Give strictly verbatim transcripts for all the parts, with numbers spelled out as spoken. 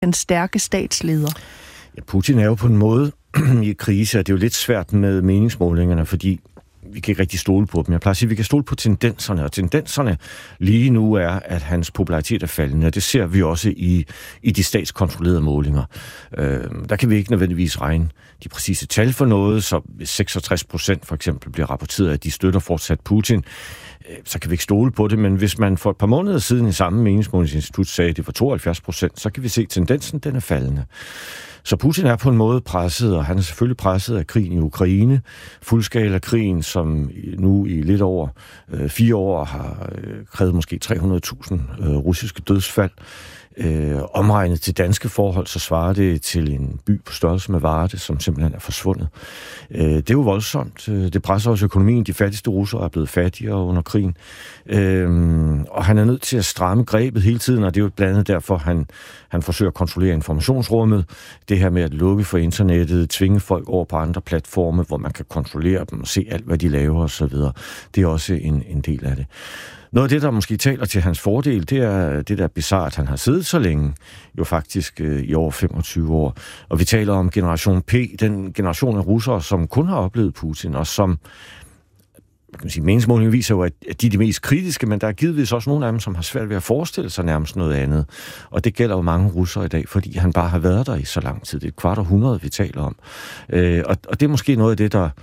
den stærke statsleder? Ja, Putin er jo på en måde i krise, og det er jo lidt svært med meningsmålingerne, fordi vi kan ikke rigtig stole på dem. Jeg plejer at sige, at vi kan stole på tendenserne, og tendenserne lige nu er, at hans popularitet er faldende, og det ser vi også i, i de statskontrollerede målinger. Øh, der kan vi ikke nødvendigvis regne de præcise tal for noget, så hvis seksogtres procent for eksempel bliver rapporteret, at de støtter fortsat Putin, øh, så kan vi ikke stole på det, men hvis man for et par måneder siden i samme meningsmålingsinstitut sagde, at det var tooghalvfjerds procent, så kan vi se, at tendensen den er faldende. Så Putin er på en måde presset, og han er selvfølgelig presset af krigen i Ukraine. Fuldskala-krigen, som nu i lidt over øh, fire år har øh, krævet måske tre hundrede tusind øh, russiske dødsfald. Øh, omregnet til danske forhold, så svarer det til en by på størrelse med Varde, som simpelthen er forsvundet. Øh, det er jo voldsomt. Det presser også økonomien. De fattigste russere er blevet fattigere under krigen. Øh, og han er nødt til at stramme grebet hele tiden, og det er jo blandt andet derfor, han, han forsøger at kontrollere informationsrummet. Det her med at lukke for internettet, tvinge folk over på andre platforme, hvor man kan kontrollere dem og se alt, hvad de laver osv. Det er også en, en del af det. Noget af det, der måske taler til hans fordel, det er det der bizarre, at han har siddet så længe, jo faktisk øh, i over femogtyve år. Og vi taler om generation P, den generation af russere, som kun har oplevet Putin, og som, kan man sige, meningsmålingen viser jo, at de er de mest kritiske, men der er givetvis også nogle af dem, som har svært ved at forestille sig nærmest noget andet. Og det gælder jo mange russere i dag, fordi han bare har været der i så lang tid. Det er et kvart århundrede, vi taler om. Øh, og, og det er måske noget af det, der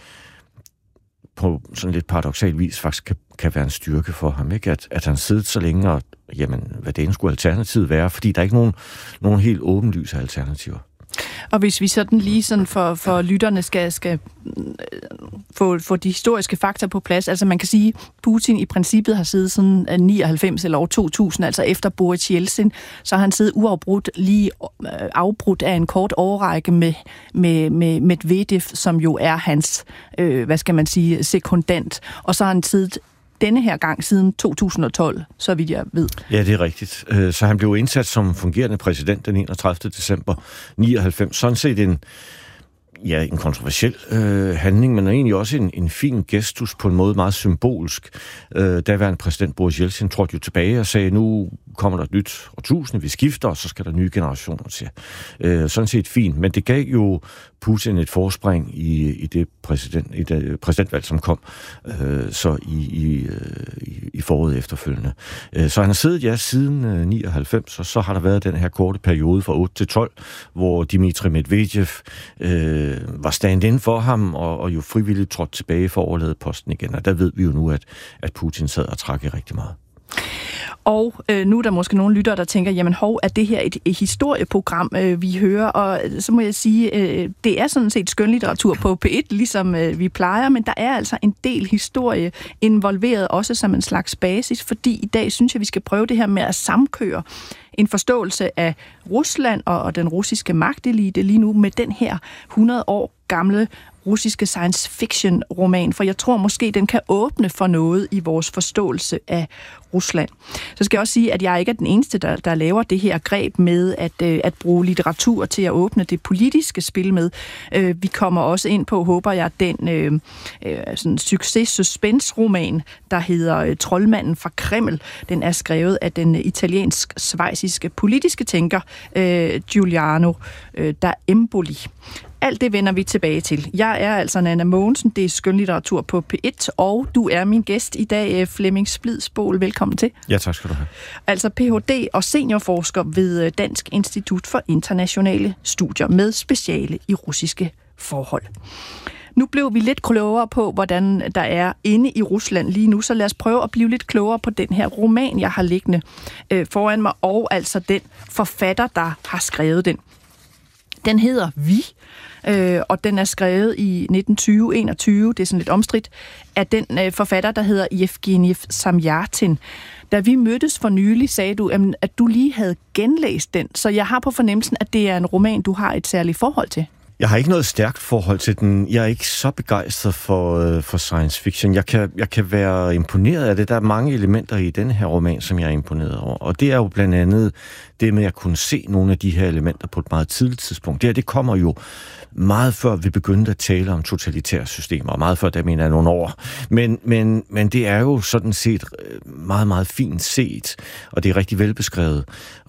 på sådan lidt paradoksal vis faktisk kan, kan være en styrke for ham, ikke? At, at han sidder så længe, og jamen, hvad det skulle alternativet være, fordi der er ikke nogen, nogen helt åbenlyse alternativer. Og hvis vi sådan lige sådan for, for lytterne skal, skal få, få de historiske fakta på plads, altså man kan sige, Putin i princippet har siddet siden nioghalvfems eller år to tusind, altså efter Boris Jeltsin, så har han siddet uafbrudt, lige afbrudt af en kort årrække med, med, med Medvedev, som jo er hans, øh, hvad skal man sige, sekundant, og så har han siddet denne her gang siden to tusind og tolv, så vidt jeg ved. Ja, det er rigtigt. Så han blev indsat som fungerende præsident den enogtredivte december nioghalvfems. Sådan set en, ja, en kontroversiel øh, handling, men egentlig også en, en fin gestus på en måde meget symbolsk. Øh, daværende præsident Boris Jeltsin trådte jo tilbage og sagde, nu kommer der et nyt årtusinde, vi skifter, og så skal der nye generationer til. Øh, sådan set fint, men det gav jo Putin et forspring i, i, det, præsident, i det præsidentvalg, som kom øh, så i, i, i foråret efterfølgende. Øh, så han har siddet, ja, siden øh, nioghalvfems, og så har der været den her korte periode fra otte til tolv, hvor Dmitri Medvedev øh, var stand-in for ham, og, og jo frivilligt trådte tilbage for at overlade posten igen. Og der ved vi jo nu, at, at Putin sad og trak i rigtig meget. Og øh, nu er der måske nogle lyttere, der tænker, jamen hov, er det her et, et historieprogram, øh, vi hører? Og så må jeg sige, øh, det er sådan set skønlitteratur på P et, ligesom øh, vi plejer, men der er altså en del historie involveret, også som en slags basis, fordi i dag synes jeg, vi skal prøve det her med at samkøre en forståelse af Rusland og, og den russiske magtelite lige nu med den her hundrede år gamle russiske science fiction roman, for jeg tror måske, den kan åbne for noget i vores forståelse af Rusland. Så skal jeg også sige, at jeg ikke er den eneste, der, der laver det her greb med at, øh, at bruge litteratur til at åbne det politiske spil med. Øh, vi kommer også ind på, håber jeg, den øh, øh, sådan succes-suspense-roman, der hedder øh, Troldmanden fra Kreml. Den er skrevet af den italiensk-schweiziske politiske tænker øh, Giuliano øh, da Empoli. Alt det vender vi tilbage til. Jeg er altså Nanna Mogensen, det er skønlitteratur på P et, og du er min gæst i dag, Flemming Splidsbol. Velkommen til. Ja, tak skal du have. Altså P H D og seniorforsker ved Dansk Institut for Internationale Studier med speciale i russiske forhold. Nu blev vi lidt klogere på, hvordan der er inde i Rusland lige nu, så lad os prøve at blive lidt klogere på den her roman, jeg har liggende øh, foran mig, og altså den forfatter, der har skrevet den. Den hedder Vi, øh, og den er skrevet i nitten tyve til enogtyve, det er sådan lidt omstridt, af den øh, forfatter, der hedder Yevgeny Zamyatin. Da vi mødtes for nylig, sagde du, at du lige havde genlæst den, så jeg har på fornemmelsen, at det er en roman, du har et særligt forhold til. Jeg har ikke noget stærkt forhold til den. Jeg er ikke så begejstret for, øh, for science fiction. Jeg kan, jeg kan være imponeret af det. Der er mange elementer i den her roman, som jeg er imponeret over. Og det er jo blandt andet det med at kunne se nogle af de her elementer på et meget tidligt tidspunkt. Det her, det kommer jo meget før vi begyndte at tale om totalitære systemer, og meget før, der mener jeg nogle år. Men, men, men det er jo sådan set meget, meget fint set, og det er rigtig velbeskrevet.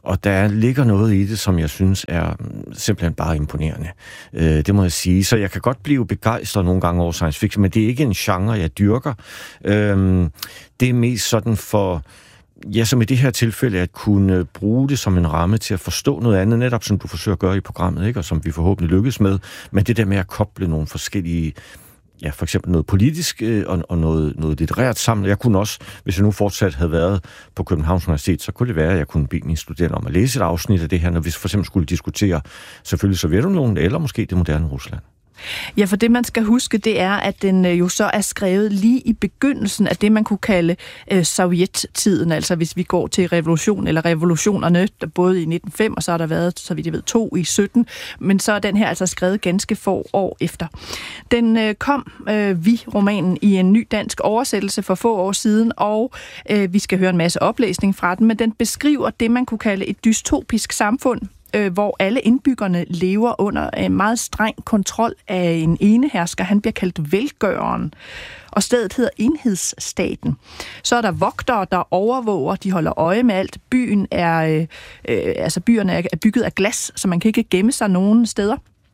og der ligger noget i det, som jeg synes er simpelthen bare imponerende. Øh, det må jeg sige. Så jeg kan godt blive begejstret nogle gange over science fiction, men det er ikke en genre, jeg dyrker. Øh, det er mest sådan for... Ja, som i det her tilfælde, at kunne bruge det som en ramme til at forstå noget andet, netop som du forsøger at gøre i programmet, ikke? Og som vi forhåbentlig lykkes med, men det der med at koble nogle forskellige, ja, for eksempel noget politisk øh, og, og noget, noget litterært sammen. Jeg kunne også, hvis jeg nu fortsat havde været på Københavns Universitet, så kunne det være, at jeg kunne bede mine studerende om at læse et afsnit af det her, når vi for eksempel skulle diskutere selvfølgelig Sovjetunionen, eller måske det moderne Rusland. Ja, for det man skal huske, det er, at den jo så er skrevet lige i begyndelsen af det, man kunne kalde øh, sovjettiden, altså hvis vi går til revolution eller revolutionerne, der både i nitten fem, og så har der været, så vidt jeg ved, to i sytten, men så er den her altså skrevet ganske få år efter. Den øh, kom, øh, vi, romanen, i en ny dansk oversættelse for få år siden, og øh, vi skal høre en masse oplæsning fra den, men den beskriver det, man kunne kalde et dystopisk samfund, hvor alle indbyggerne lever under en meget streng kontrol af en enehersker. Han bliver kaldt velgøreren, og stedet hedder enhedsstaten. Så er der vogtere, der overvåger, de holder øje med alt. Byen er, øh, øh, altså byerne er bygget af glas, så man kan ikke gemme sig nogen steder.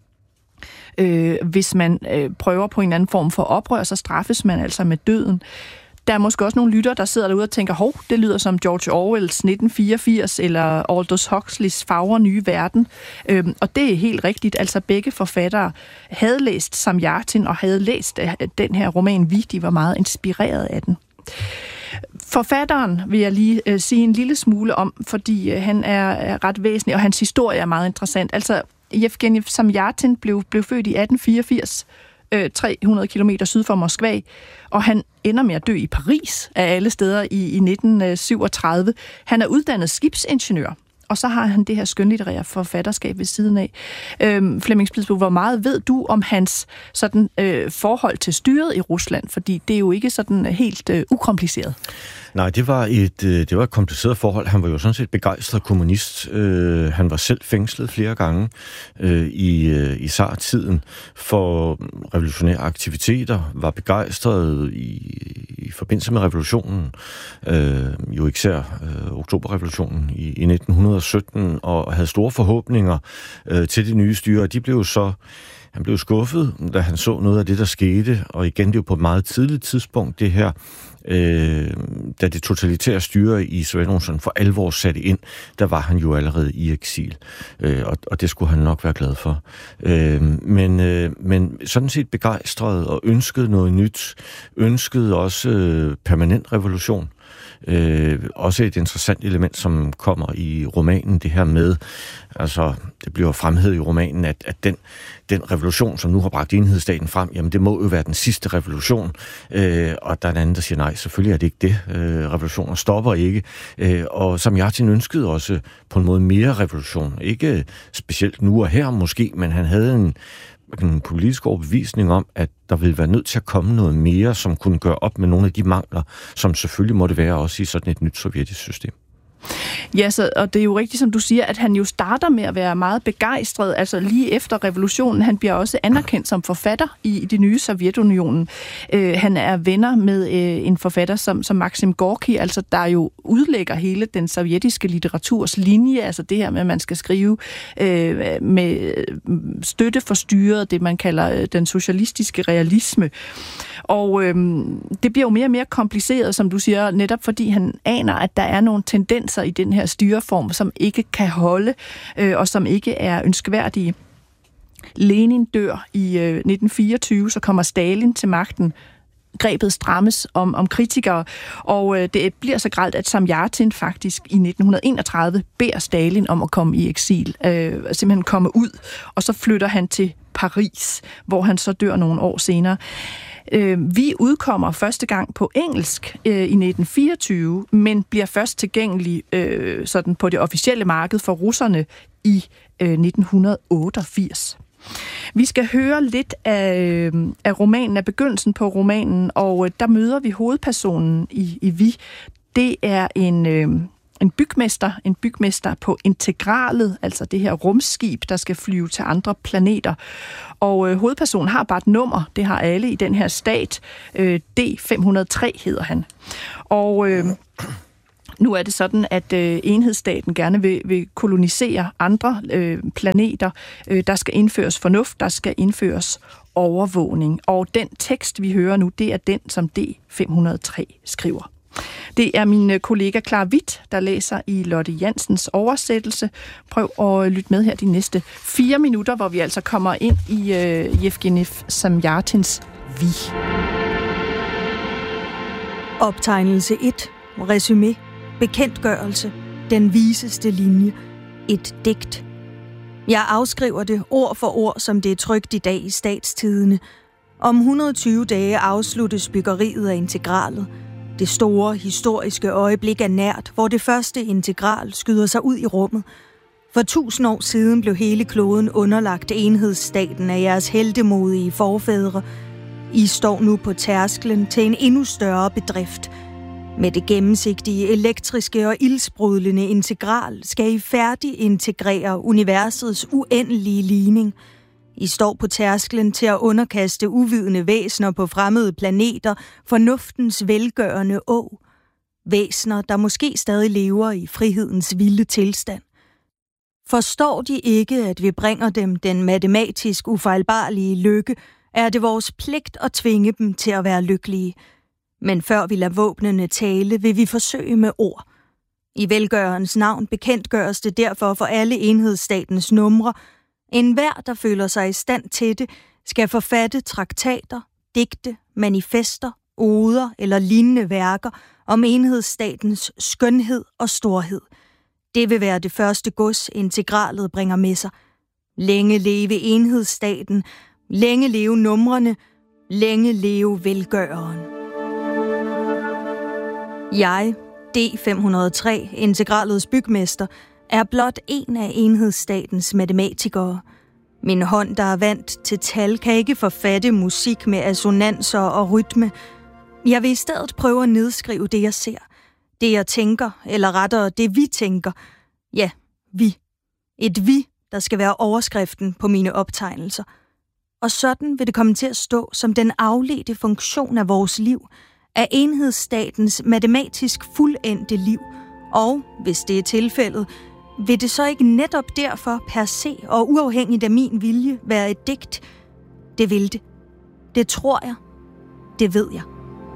Øh, hvis man øh, prøver på en anden form for oprør, så straffes man altså med døden. Der er måske også nogle lyttere, der sidder derude og tænker, hov, det lyder som George Orwells nitten fireogfirs eller Aldous Huxleys Fagre nye verden. Øhm, og det er helt rigtigt. Altså begge forfattere havde læst Samjatin og havde læst den her roman Vi. De var meget inspireret af den. Forfatteren vil jeg lige øh, sige en lille smule om, fordi øh, han er, er ret væsentlig, og hans historie er meget interessant. Altså Yevgenij Samjatin blev, blev født i atten fireogfirs, tre hundrede kilometer syd for Moskva, og han ender med at dø i Paris af alle steder i, i nitten syvogtredive. Han er uddannet skibsingeniør, og så har han det her skønlitterære forfatterskab ved siden af. Øhm, Flemming Splidsbo, hvor meget ved du om hans sådan, øh, forhold til styret i Rusland? Fordi det er jo ikke sådan helt øh, ukompliceret. Nej, det var, et, det var et kompliceret forhold. Han var jo sådan set begejstret kommunist. Øh, han var selv fængslet flere gange øh, i, øh, i zar-tiden for revolutionære aktiviteter, var begejstret i, i forbindelse med revolutionen, øh, jo især øh, oktoberrevolutionen i, i nitten sytten, og havde store forhåbninger øh, til det nye styre. De blev så Han blev skuffet, da han så noget af det, der skete, og igen, det er jo på et meget tidligt tidspunkt, det her, øh, da det totalitære styre i Sovjetunionen for alvor satte ind, der var han jo allerede i eksil, øh, og, og det skulle han nok være glad for. Øh, men, øh, men sådan set begejstret og ønskede noget nyt, ønskede også øh, permanent revolution. Øh, også et interessant element, som kommer i romanen, det her med, altså det bliver fremhævet i romanen, at, at den, den revolution, som nu har bragt enhedsstaten frem, jamen det må jo være den sidste revolution, øh, og der er en anden, der siger nej, selvfølgelig er det ikke det. Øh, revolutioner stopper ikke, øh, og Samjatin ønskede også på en måde mere revolution, ikke specielt nu og her måske, men han havde en en politisk overbevisning om, at der ville være nødt til at komme noget mere, som kunne gøre op med nogle af de mangler, som selvfølgelig måtte være også i sådan et nyt sovjetisk system. Ja, så, og det er jo rigtigt, som du siger, at han jo starter med at være meget begejstret, altså lige efter revolutionen. Han bliver også anerkendt som forfatter i, i det nye Sovjetunionen. Øh, han er venner med øh, en forfatter som, som Maxim Gorki, altså der jo udlægger hele den sovjetiske litteraturs linje, altså det her med, at man skal skrive øh, med støtte for styret, det man kalder øh, den socialistiske realisme. Og øh, det bliver jo mere og mere kompliceret, som du siger, netop fordi han aner, at der er nogle tendenser i den her styreform, som ikke kan holde, øh, og som ikke er ønskværdige. Lenin dør i øh, nitten fireogtyve, så kommer Stalin til magten. Grebet strammes om, om kritikere, og øh, det bliver så grelt, at Samjatin faktisk i nitten enogtredive beder Stalin om at komme i eksil, øh, simpelthen komme ud, og så flytter han til Paris, hvor han så dør nogle år senere. Vi udkommer første gang på engelsk øh, i nitten fireogtyve, men bliver først tilgængelig øh, sådan på det officielle marked for russerne i øh, nitten otteogfirs. Vi skal høre lidt af, øh, af romanen, af begyndelsen på romanen, og øh, der møder vi hovedpersonen i, i Vi. Det er en... Øh, En bygmester, en bygmester på Integralet, altså det her rumskib, der skal flyve til andre planeter. Og øh, hovedpersonen har bare et nummer, det har alle i den her stat. Øh, D fem hundrede og tre hedder han. Og øh, Nu er det sådan, at øh, enhedsstaten gerne vil, vil kolonisere andre øh, planeter. Øh, der skal indføres fornuft, der skal indføres overvågning. Og den tekst, vi hører nu, det er den, som D fem hundrede og tre skriver. Det er min kollega Clara Witt, der læser i Lotte Jansens oversættelse. Prøv at lytte med her de næste fire minutter, hvor vi altså kommer ind i øh, Jevgenij Zamjatins Vi. Optegnelse et. Resumé. Bekendtgørelse. Den viseste linje. Et digt. Jeg afskriver det ord for ord, som det er trykt i dag i Statstidende. Om et hundrede og tyve dage afsluttes byggeriet af integralet. Det store, historiske øjeblik er nært, hvor det første integral skyder sig ud i rummet. For tusind år siden blev hele kloden underlagt enhedsstaten af jeres heltemodige forfædre. I står nu på tærsklen til en endnu større bedrift. Med det gennemsigtige, elektriske og ildsprudlende integral skal I færdig integrere universets uendelige ligning. I står på tærsklen til at underkaste uvidende væsener på fremmede planeter fornuftens velgørende å. Væsener, der måske stadig lever i frihedens vilde tilstand. Forstår de ikke, at vi bringer dem den matematisk ufejlbarlige lykke, er det vores pligt at tvinge dem til at være lykkelige. Men før vi lader våbnene tale, vil vi forsøge med ord. I velgørens navn bekendtgøres det derfor for alle enhedsstatens numre. Enhver, der føler sig i stand til det, skal forfatte traktater, digte, manifester, oder eller lignende værker om enhedsstatens skønhed og storhed. Det vil være det første gods, integralet bringer med sig. Længe leve enhedsstaten, længe leve numrene, længe leve velgøreren. Jeg, D fem hundrede og tre, integralets bygmester, er blot en af enhedsstatens matematikere. Min hånd, der er vant til tal, kan ikke forfatte musik med assonanser og rytme. Jeg vil i stedet prøve at nedskrive det, jeg ser. Det, jeg tænker, eller rettere det, vi tænker. Ja, vi. Et vi, der skal være overskriften på mine optegnelser. Og sådan vil det komme til at stå som den afledte funktion af vores liv, af enhedsstatens matematisk fuldendte liv. Og, hvis det er tilfældet, vil det så ikke netop derfor per se og uafhængigt af min vilje være et digt? Det vil det. Det tror jeg. Det ved jeg.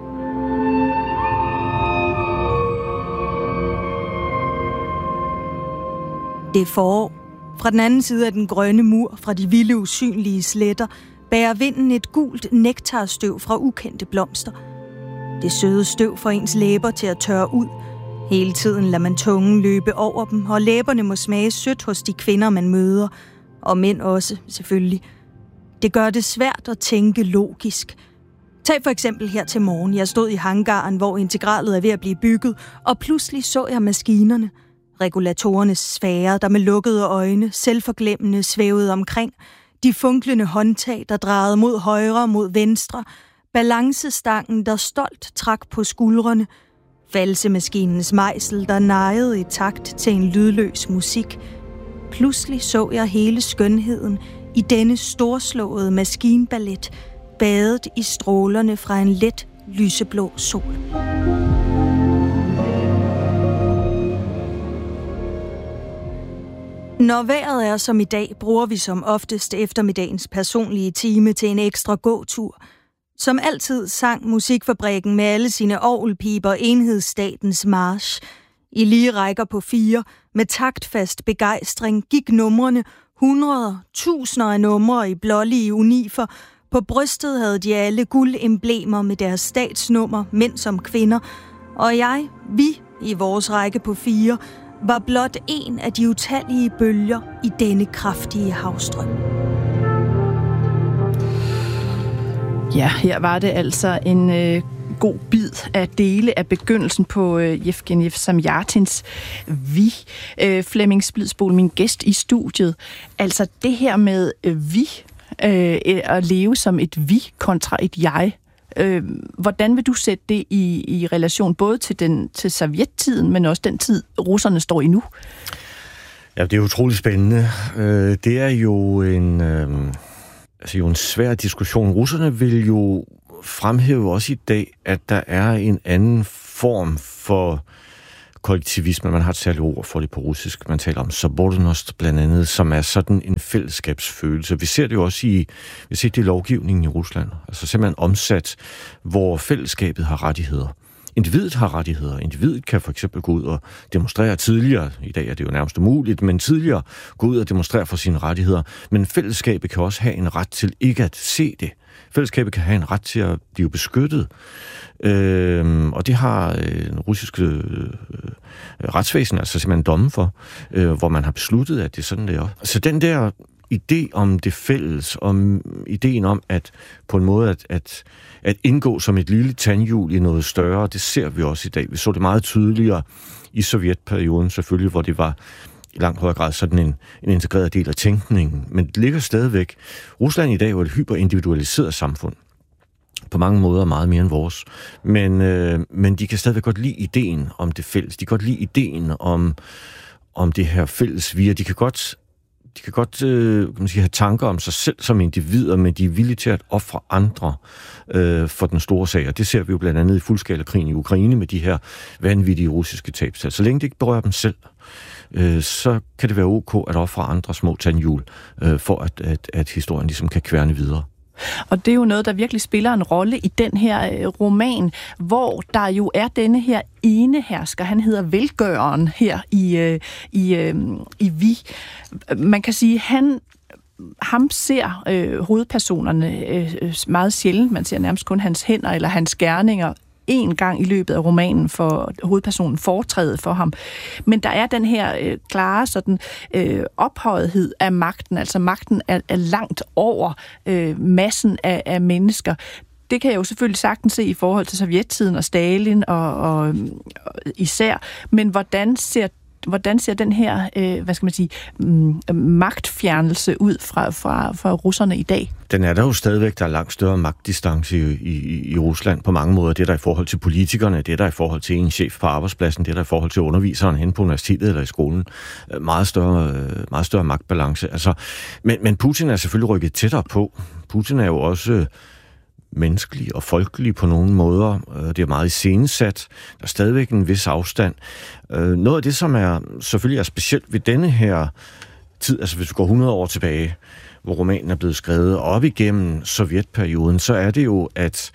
Det er forår. Fra den anden side af den grønne mur, fra de vilde usynlige sletter, bærer vinden et gult nektarstøv fra ukendte blomster. Det søde støv får ens læber til at tørre ud. Hele tiden lader man tungen løbe over dem, og læberne må smage sødt hos de kvinder, man møder. Og mænd også, selvfølgelig. Det gør det svært at tænke logisk. Tag for eksempel her til morgen. Jeg stod i hangaren, hvor integralet er ved at blive bygget, og pludselig så jeg maskinerne. Regulatorernes sfære, der med lukkede øjne, selvforglemmende svævede omkring. De funklende håndtag, der drejede mod højre mod venstre. Balancestangen, der stolt trak på skuldrene. Valsemaskinens mejsel, der nejede i takt til en lydløs musik. Pludselig så jeg hele skønheden i denne storslåede maskinballet, badet i strålerne fra en let lyseblå sol. Når vejret er som i dag, bruger vi som oftest eftermiddagens personlige time til en ekstra gåtur. Som altid sang Musikfabrikken med alle sine orgelpiber enhedsstatens march. I lige rækker på fire, med taktfast begejstring, gik numrene, hundreder, tusinder af numre i blålige unifer. På brystet havde de alle guldemblemer med deres statsnummer, mænd som kvinder. Og jeg, vi, i vores række på fire, var blot en af de utallige bølger i denne kraftige havstrøm. Ja, her var det altså en øh, god bid af dele af begyndelsen på øh, Jevgenij Zamjatins Vi. Øh, Flemming Splidsboel, min gæst i studiet. Altså det her med øh, vi, øh, at leve som et vi kontra et jeg. Øh, hvordan vil du sætte det i, i relation både til, den, til sovjettiden, men også den tid, russerne står i nu? Ja, det er utroligt spændende. Øh, det er jo en... Øh... Altså jo en svær diskussion. Russerne vil jo fremhæve også i dag, at der er en anden form for kollektivisme. Man har et særligt ord for det på russisk. Man taler om sobornost blandt andet, som er sådan en fællesskabsfølelse. Vi ser det jo også i, vi ser det i lovgivningen i Rusland. Altså simpelthen omsat, hvor fællesskabet har rettigheder. Individet har rettigheder. Individet kan for eksempel gå ud og demonstrere tidligere. I dag er det jo nærmest umuligt, men tidligere gå ud og demonstrere for sine rettigheder. Men fællesskabet kan også have en ret til ikke at se det. Fællesskabet kan have en ret til at blive beskyttet. Øh, og det har øh, den russiske øh, retsvæsen altså simpelthen domme for, øh, hvor man har besluttet, at det er sådan, det er. Så den der idé om det fælles, om ideen om at på en måde at, at, at indgå som et lille tandhjul i noget større, det ser vi også i dag. Vi så det meget tydeligere i sovjetperioden selvfølgelig, hvor det var i langt højere grad sådan en, en integreret del af tænkningen. Men det ligger stadigvæk. Rusland i dag er jo et hyperindividualiseret samfund. På mange måder meget mere end vores. Men, øh, men de kan stadigvæk godt lide ideen om det fælles. De kan godt lide ideen om, om det her fælles via. De kan godt, de kan godt øh, kan man sige, have tanker om sig selv som individer, men de er villige til at ofre andre øh, for den store sag. Og det ser vi jo blandt andet i fuldskala-krigen i Ukraine med de her vanvittige russiske tabstal. Så længe det ikke berører dem selv, øh, så kan det være ok at ofre andre små tandhjul, øh, for at, at, at historien ligesom kan kværne videre. Og det er jo noget, der virkelig spiller en rolle i den her øh, roman, hvor der jo er denne her ene hersker. Han hedder Velgøreren her i, øh, i, øh, i Vi. Man kan sige, han ham ser øh, hovedpersonerne øh, meget sjældent. Man ser nærmest kun hans hænder eller hans gerninger en gang i løbet af romanen for hovedpersonen foretrædet for ham. Men der er den her øh, klare sådan, øh, ophøjethed af magten, altså magten er, er langt over øh, massen af, af mennesker. Det kan jeg jo selvfølgelig sagtens se i forhold til sovjettiden og Stalin og, og, og især, men hvordan ser Hvordan ser den her, øh, hvad skal man sige, mm, magtfjernelse ud fra, fra, fra russerne i dag? Den er der jo stadigvæk, der er langt større magtdistance i, i, i Rusland på mange måder. Det er der i forhold til politikerne, det er der i forhold til en chef på arbejdspladsen, det er der i forhold til underviseren hen på universitetet eller i skolen. Meget større, meget større magtbalance. Altså, men, men Putin er selvfølgelig rykket tættere på. Putin er jo også menneskelig og folkelig på nogle måder. Det er meget iscenesat. Der er stadigvæk en vis afstand. Noget af det, som er selvfølgelig er specielt ved denne her tid, altså hvis vi går hundrede år tilbage, hvor romanen er blevet skrevet op igennem sovjetperioden, så er det jo, at,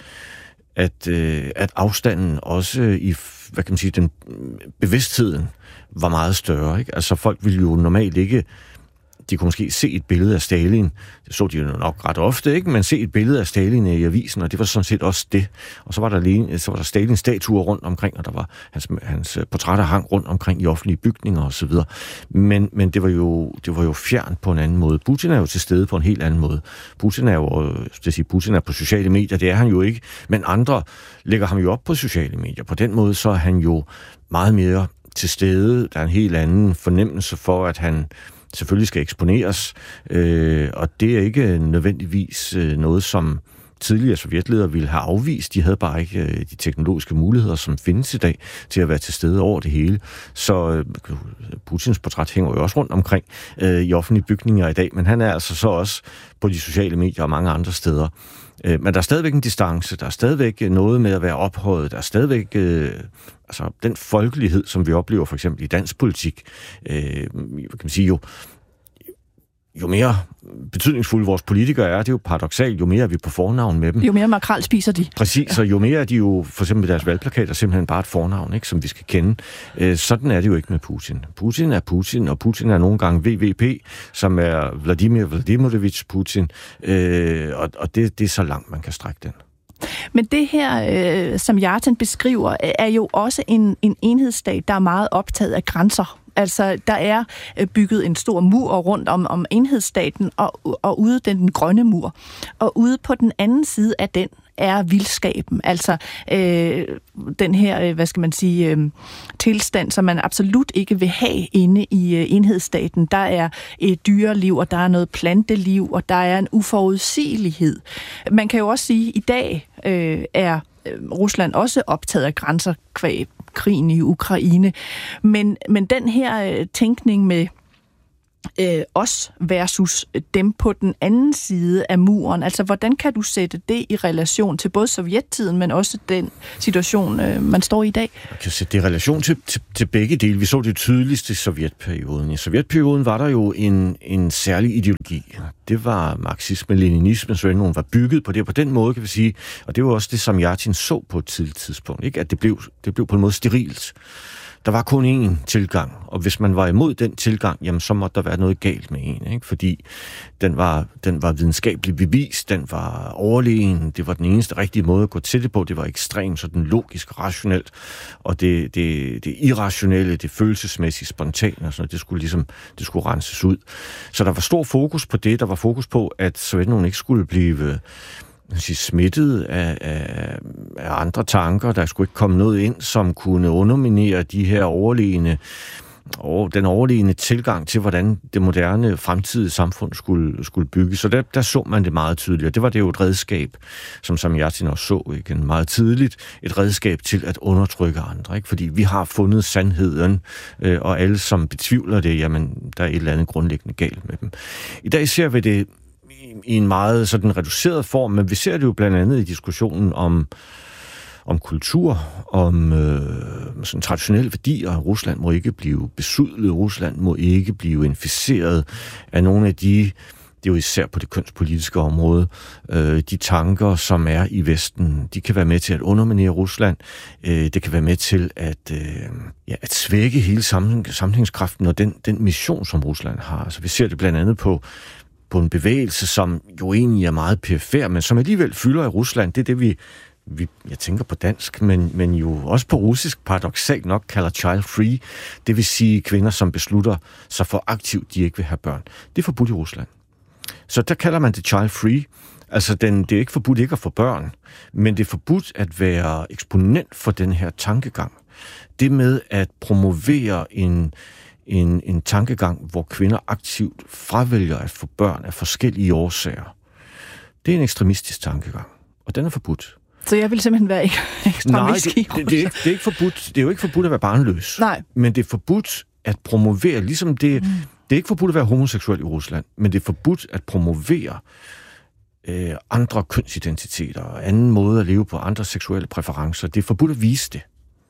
at, at afstanden også i, hvad kan man sige, den bevidstheden var meget større. Ikke? Altså folk ville jo normalt ikke. De kunne måske se et billede af Stalin. Det så de jo nok ret ofte, ikke? Men se et billede af Stalin i avisen, og det var sådan set også det. Og så var der, lige, så var der Stalins statuer rundt omkring, og der var hans, hans portrætter hang rundt omkring i offentlige bygninger og så videre. Men, men det var jo det var jo fjernt på en anden måde. Putin er jo til stede på en helt anden måde. Putin er jo, det siger, Putin er på sociale medier, det er han jo ikke, men andre lægger ham jo op på sociale medier. På den måde så er han jo meget mere til stede. Der er en helt anden fornemmelse for, at han selvfølgelig skal eksponeres, øh, og det er ikke nødvendigvis øh, noget, som tidligere sovjetledere ville have afvist. De havde bare ikke øh, de teknologiske muligheder, som findes i dag, til at være til stede over det hele. Så øh, Putins portræt hænger jo også rundt omkring øh, i offentlige bygninger i dag, men han er altså så også på de sociale medier og mange andre steder. Øh, men der er stadigvæk en distance, der er stadigvæk noget med at være ophøjet, der er stadigvæk øh, altså den folkelighed, som vi oplever for eksempel i dansk politik, øh, kan man sige jo, jo mere betydningsfulde vores politikere er, det er jo paradoksalt, jo mere er vi på fornavn med dem. Jo mere makrel spiser de. Præcis, så jo mere er de jo, for eksempel deres valgplakater, simpelthen bare et fornavn, ikke, som vi skal kende. Øh, sådan er det jo ikke med Putin. Putin er Putin, og Putin er nogle gange V V P, som er Vladimir Vladimirovich Putin, øh, og, og det, det er så langt, man kan strække den. Men det her, øh, som Yartin beskriver, er jo også en, en enhedsstat, der er meget optaget af grænser. Altså, der er bygget en stor mur rundt om, om enhedsstaten, og, og ude den, den grønne mur. Og ude på den anden side af den er vildskaben. Altså, øh, den her, hvad skal man sige, øh, tilstand, som man absolut ikke vil have inde i øh, enhedsstaten. Der er et dyreliv, og der er noget planteliv, og der er en uforudsigelighed. Man kan jo også sige, at i dag øh, er Rusland også optaget af grænser kvæg krigen i Ukraine. Men, men den her øh, tænkning med øh, os versus dem på den anden side af muren. Altså, hvordan kan du sætte det i relation til både sovjettiden, men også den situation, øh, man står i i dag? Jeg kan sætte det i relation til, til, til begge dele. Vi så det tydeligst i sovjetperioden. I sovjetperioden var der jo en, en særlig ideologi. Det var marxisme-leninisme, så nogen var bygget på det. På den måde, kan vi sige, og det var også det, som Samjatin så på et tidligt tidspunkt, ikke? At det blev, det blev på en måde sterilt. Der var kun én tilgang, og hvis man var imod den tilgang, jamen så måtte der være noget galt med en, ikke? Fordi den var, den var videnskabeligt bevist, den var overlegen, det var den eneste rigtige måde at gå til det på, det var ekstremt sådan logisk, rationelt, og det, det, det irrationelle, det følelsesmæssigt, spontane, og sådan, det skulle ligesom, det skulle renses ud. Så der var stor fokus på det, der var fokus på, at Sovjetunionen ikke skulle blive sige, smittet af, af, af andre tanker. Der skulle ikke komme noget ind, som kunne underminere de her overlegne, og den overlegne tilgang til, hvordan det moderne fremtidige samfund skulle, skulle bygges. Så der, der så man det meget tydeligt, og det var det jo et redskab, som Samjatin også så igen meget tidligt, et redskab til at undertrykke andre, ikke? Fordi vi har fundet sandheden, øh, og alle, som betvivler det, jamen, der er et eller andet grundlæggende galt med dem. I dag ser vi det i en meget sådan reduceret form, men vi ser det jo blandt andet i diskussionen om, om kultur, om øh, sådan traditionelle værdier. Rusland må ikke blive besudlet, Rusland må ikke blive inficeret af nogle af de, det er jo især på det kønspolitiske område, øh, de tanker, som er i Vesten, de kan være med til at underminere Rusland, øh, det kan være med til at, øh, ja, at svække hele sammenhængskraften og den, den mission, som Rusland har. Altså, vi ser det blandt andet på på en bevægelse, som jo egentlig er meget perifer, men som alligevel fylder i Rusland. Det er det, vi, vi jeg tænker på dansk, men, men jo også på russisk, paradoksalt nok, kalder child free. Det vil sige kvinder, som beslutter sig for aktivt, de ikke vil have børn. Det er forbudt i Rusland. Så der kalder man det child free. Altså, den, det er ikke forbudt ikke at få børn, men det er forbudt at være eksponent for den her tankegang. Det med at promovere en En, en tankegang, hvor kvinder aktivt fravælger at få børn af forskellige årsager. Det er en ekstremistisk tankegang, og den er forbudt. Så jeg vil simpelthen være ekstremistisk? Nej, det, det, det, er ikke, det, er ikke forbudt, det er jo ikke forbudt at være barnløs. Nej. Men det er forbudt at promovere, ligesom det, mm. det er ikke forbudt at være homoseksuel i Rusland, men det er forbudt at promovere øh, andre kønsidentiteter og anden måde at leve på, andre seksuelle præferencer. Det er forbudt at vise det.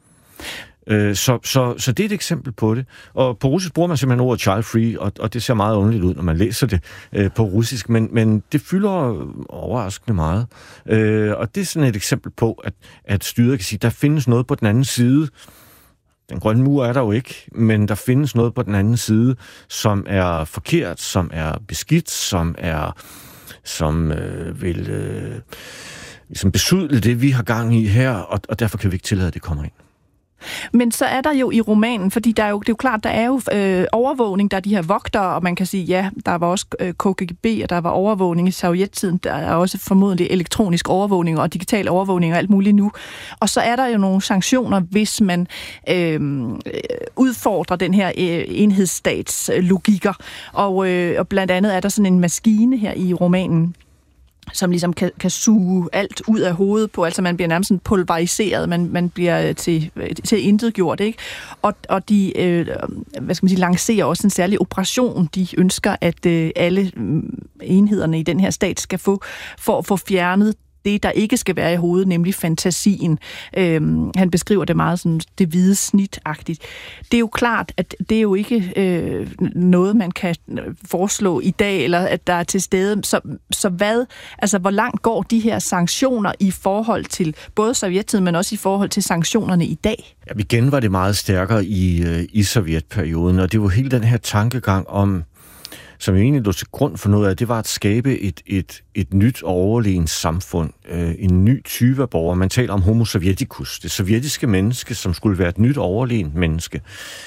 Så, så, så det er et eksempel på det. Og på russisk bruger man simpelthen ordet child free, og, og det ser meget underligt ud, når man læser det øh, på russisk, men, men det fylder overraskende meget. Øh, og det er sådan et eksempel på, at, at styret kan sige, der findes noget på den anden side. Den grønne mur er der jo ikke, men der findes noget på den anden side, som er forkert, som er beskidt, som er som øh, vil øh, ligesom besudle det, vi har gang i her, og, og derfor kan vi ikke tillade, at det kommer ind. Men så er der jo i romanen, fordi der er jo, det er jo klart, der er jo øh, overvågning, der er de her vogtere, og man kan sige, ja, der var også øh, K G B, og der var overvågning i sovjettiden, der er også formodentlig elektronisk overvågning og digital overvågning og alt muligt nu. Og så er der jo nogle sanktioner, hvis man øh, udfordrer den her øh, enhedsstats øh, logikker. Og, øh, og blandt andet er der sådan en maskine her i romanen, som ligesom kan, kan suge alt ud af hovedet på, altså man bliver nærmest sådan pulveriseret, man, man bliver til, til intetgjort, ikke? Og, og de, øh, hvad skal man sige, lancerer også en særlig operation, de ønsker, at øh, alle enhederne i den her stat skal få, for at få fjernet det, der ikke skal være i hovedet, nemlig fantasien. Øhm, han beskriver det meget sådan, det hvide snit-agtigt. Det er jo klart, at det er jo ikke øh, noget, man kan foreslå i dag, eller at der er til stede. Så, så hvad, altså hvor langt går de her sanktioner i forhold til både sovjettiden, men også i forhold til sanktionerne i dag? Ja, igen var det meget stærkere i, i sovjetperioden, og det var hele den her tankegang om, som jo egentlig lå til grund for noget af, det var at skabe et, et, et nyt og overlegent samfund. Øh, en ny type af borgere. Man taler om homo sovjeticus, det sovjetiske menneske, som skulle være et nyt og overlegent menneske.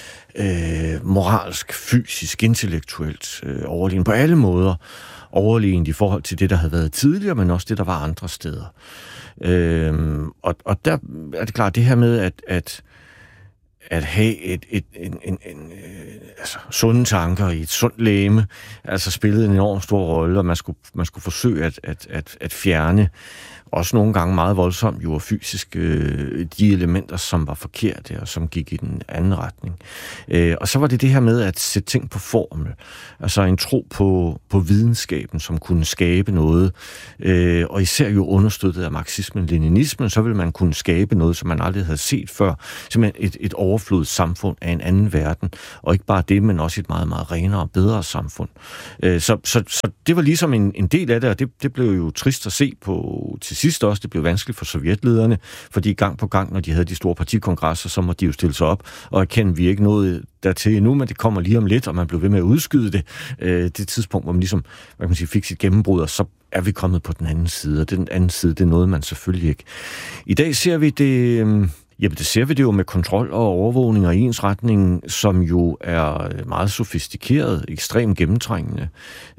Øh, moralsk, fysisk, intellektuelt øh, overlegent. På alle måder overlegent i forhold til det, der havde været tidligere, men også det, der var andre steder. Øh, og, og der er det klart, det her med, at, at at have et, et, en, en, en, altså, sunde tanker i et sundt legeme, altså spillede en enorm stor rolle, og man skulle, man skulle forsøge at, at, at, at fjerne også nogle gange meget voldsomt jo fysisk øh, de elementer, som var forkerte og som gik i den anden retning. Øh, og så var det det her med at sætte ting på formel. Altså en tro på, på videnskaben, som kunne skabe noget. Øh, og især jo understøttet af marxismen-leninismen, så ville man kunne skabe noget, som man aldrig havde set før. Simpelthen et, et overflodet samfund af en anden verden. Og ikke bare det, men også et meget, meget renere og bedre samfund. Øh, så, så, så det var ligesom en, en del af det, og det, det blev jo trist at se på til sidst også. Det blev vanskeligt for sovjetlederne, fordi gang på gang, når de havde de store partikongresser, så måtte de jo stille sig op og erkende, at vi ikke nåede dertil endnu, men det kommer lige om lidt, og man blev ved med at udskyde det. Øh, det tidspunkt, hvor man ligesom hvad kan man sige, fik sit gennembrud, og så er vi kommet på den anden side, og den anden side, det er noget, man selvfølgelig ikke. I dag ser vi det... Øh, Jamen, det ser vi det jo med kontrol og overvågning og ensretning, som jo er meget sofistikeret, ekstremt gennemtrængende.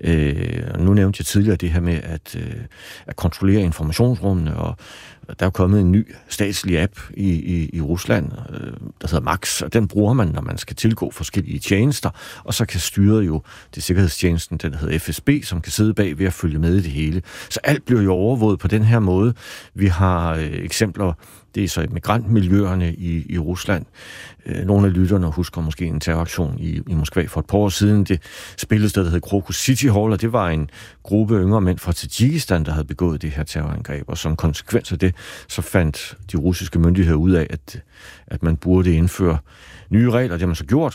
Øh, nu nævnte jeg tidligere det her med at, øh, at kontrollere informationsrummene, og der er kommet en ny statslig app i, i, i Rusland, øh, der hedder Max, og den bruger man, når man skal tilgå forskellige tjenester, og så kan styret jo det sikkerhedstjenesten, den der hedder F S B, som kan sidde bag ved at følge med i det hele. Så alt bliver jo overvåget på den her måde. Vi har øh, eksempler. Det er så migrantmiljøerne i, i Rusland. Nogle af lytterne husker måske en terroraktion i, i Moskva for et par år siden. Det spillested, der hed Krokus City Hall, og det var en gruppe yngre mænd fra Tadsjikistan, der havde begået det her terrorangreb. Og som konsekvens af det, så fandt de russiske myndigheder ud af, at, at man burde indføre nye regler. Det har man så gjort,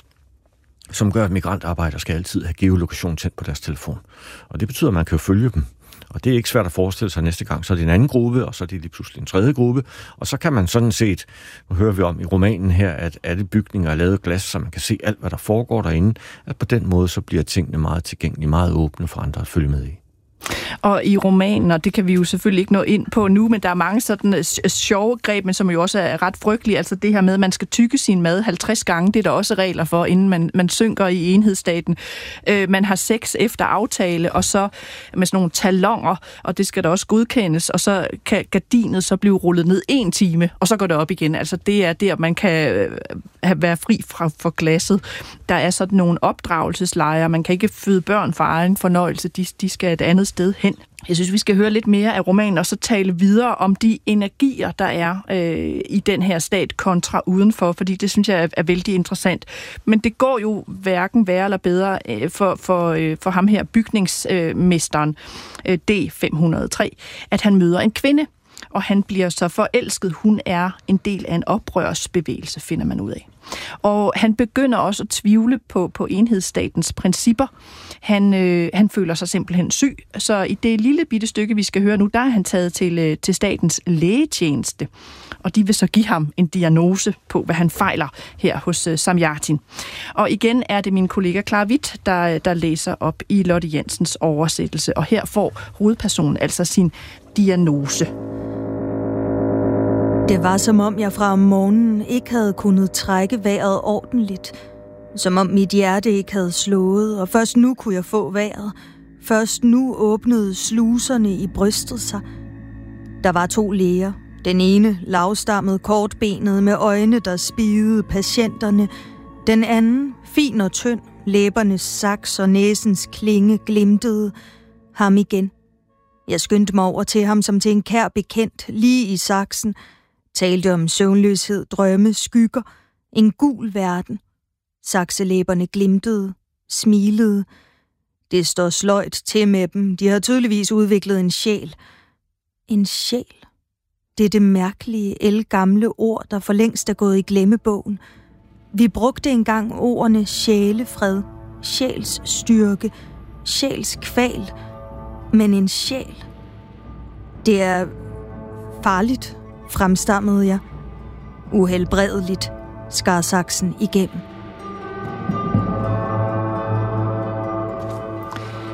som gør, at migrantarbejdere skal altid have geolokation tændt på deres telefon. Og det betyder, at man kan følge dem. Og det er ikke svært at forestille sig næste gang. Så er det en anden gruppe, og så er det lige pludselig en tredje gruppe. Og så kan man sådan set, nu hører vi om i romanen her, at alle bygninger er lavet af glas, så man kan se alt, hvad der foregår derinde. At på den måde, så bliver tingene meget tilgængelige, meget åbne for andre at følge med i. Og i romanen, og det kan vi jo selvfølgelig ikke nå ind på nu, men der er mange sådan sjove greb, men som jo også er ret frygtelige. Altså det her med, at man skal tygge sin mad halvtreds gange, det er der også regler for, inden man, man synker i enhedsstaten. Øh, man har sex efter aftale, og så med sådan nogle talonger, og det skal der også godkendes, og så kan gardinet så blive rullet ned en time, og så går det op igen. Altså det er der, man kan have, være fri fra for glasset. Der er sådan nogle opdragelseslejre, man kan ikke føde børn for egen fornøjelse, de, de skal et andet sted hen. Jeg synes, vi skal høre lidt mere af romanen, og så tale videre om de energier, der er øh, i den her stat kontra udenfor, fordi det synes jeg er, er vældig interessant. Men det går jo hverken værre eller bedre øh, for, for, øh, for ham her, bygningsmesteren øh, D fem hundrede og tre, at han møder en kvinde, og han bliver så forelsket. Hun er en del af en oprørsbevægelse, finder man ud af. Og han begynder også at tvivle på, på enhedsstatens principper. Han, øh, han føler sig simpelthen syg, så i det lille bitte stykke, vi skal høre nu, der er han taget til, øh, til statens lægetjeneste. Og de vil så give ham en diagnose på, hvad han fejler her hos øh, Samjatin. Og igen er det min kollega Clara Witt, der, der læser op i Lotte Jensens oversættelse. Og her får hovedpersonen altså sin diagnose. Det var som om jeg fra om morgenen ikke havde kunnet trække vejret ordentligt. Som om mit hjerte ikke havde slået, og først nu kunne jeg få vejret. Først nu åbnede sluserne i brystet sig. Der var to læger. Den ene lavstammet, kortbenet med øjne, der spidede patienterne. Den anden, fin og tynd, læbernes saks og næsens klinge glimtede. Ham igen. Jeg skyndte mig over til ham som til en kær bekendt, lige i saksen. Talte om søvnløshed, drømme, skygger. En gul verden. Sakselæberne glimtede, smilede. Det står sløjt til med dem. De har tydeligvis udviklet en sjæl. En sjæl. Det er det mærkelige, ældgamle ord, der for længst er gået i glemmebogen. Vi brugte engang ordene sjælefred, sjælsstyrke, sjælskval. Men en sjæl. Det er farligt, fremstammede jeg. Uhelbredeligt, skar saksen igennem.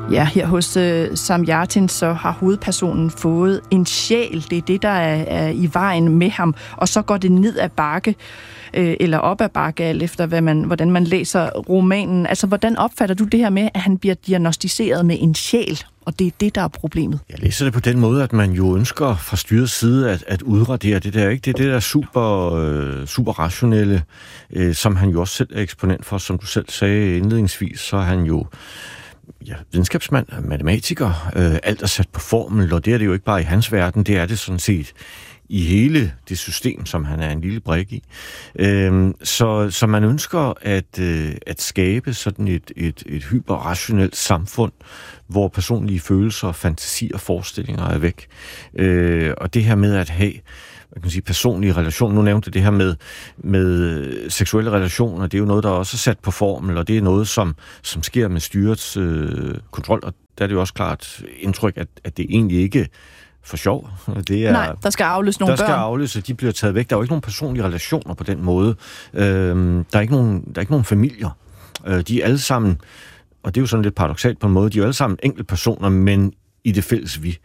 Ja, her hos øh, Samjatin, så har hovedpersonen fået en sjæl. Det er det, der er, er i vejen med ham. Og så går det ned ad bakke, øh, eller op ad bakke, alt efter hvad man, hvordan man læser romanen. Altså, hvordan opfatter du det her med, at han bliver diagnostiseret med en sjæl? Og det er det, der er problemet. Jeg læser det på den måde, at man jo ønsker fra styrets side at, at udradere det der, ikke? Det er det der super, øh, super rationelle, øh, som han jo også selv er eksponent for, som du selv sagde indledningsvis, så er han jo ja, videnskabsmand, matematiker, øh, alt er sat på formel, og det er det jo ikke bare i hans verden, det er det sådan set i hele det system, som han er en lille brik i. Øh, så, så man ønsker at, øh, at skabe sådan et, et, et hyperrationelt samfund, hvor personlige følelser, fantasi og forestillinger er væk. Øh, og det her med at have man kan sige, personlige relationer. Nu nævnte det her med, med seksuelle relationer. Det er jo noget, der også er sat på formel, og det er noget, som, som sker med styrets øh, kontrol. Og der er det jo også klart indtryk, at, at det egentlig ikke for sjov. Det er, Nej, der skal afløse nogle der børn. Der skal afløse, de bliver taget væk. Der er jo ikke nogen personlige relationer på den måde. Øh, der, er ikke nogen, der er ikke nogen familier. Øh, de er alle sammen, og det er jo sådan lidt paradoksalt på en måde, de er jo alle sammen enkeltpersoner, men i det fælles vi.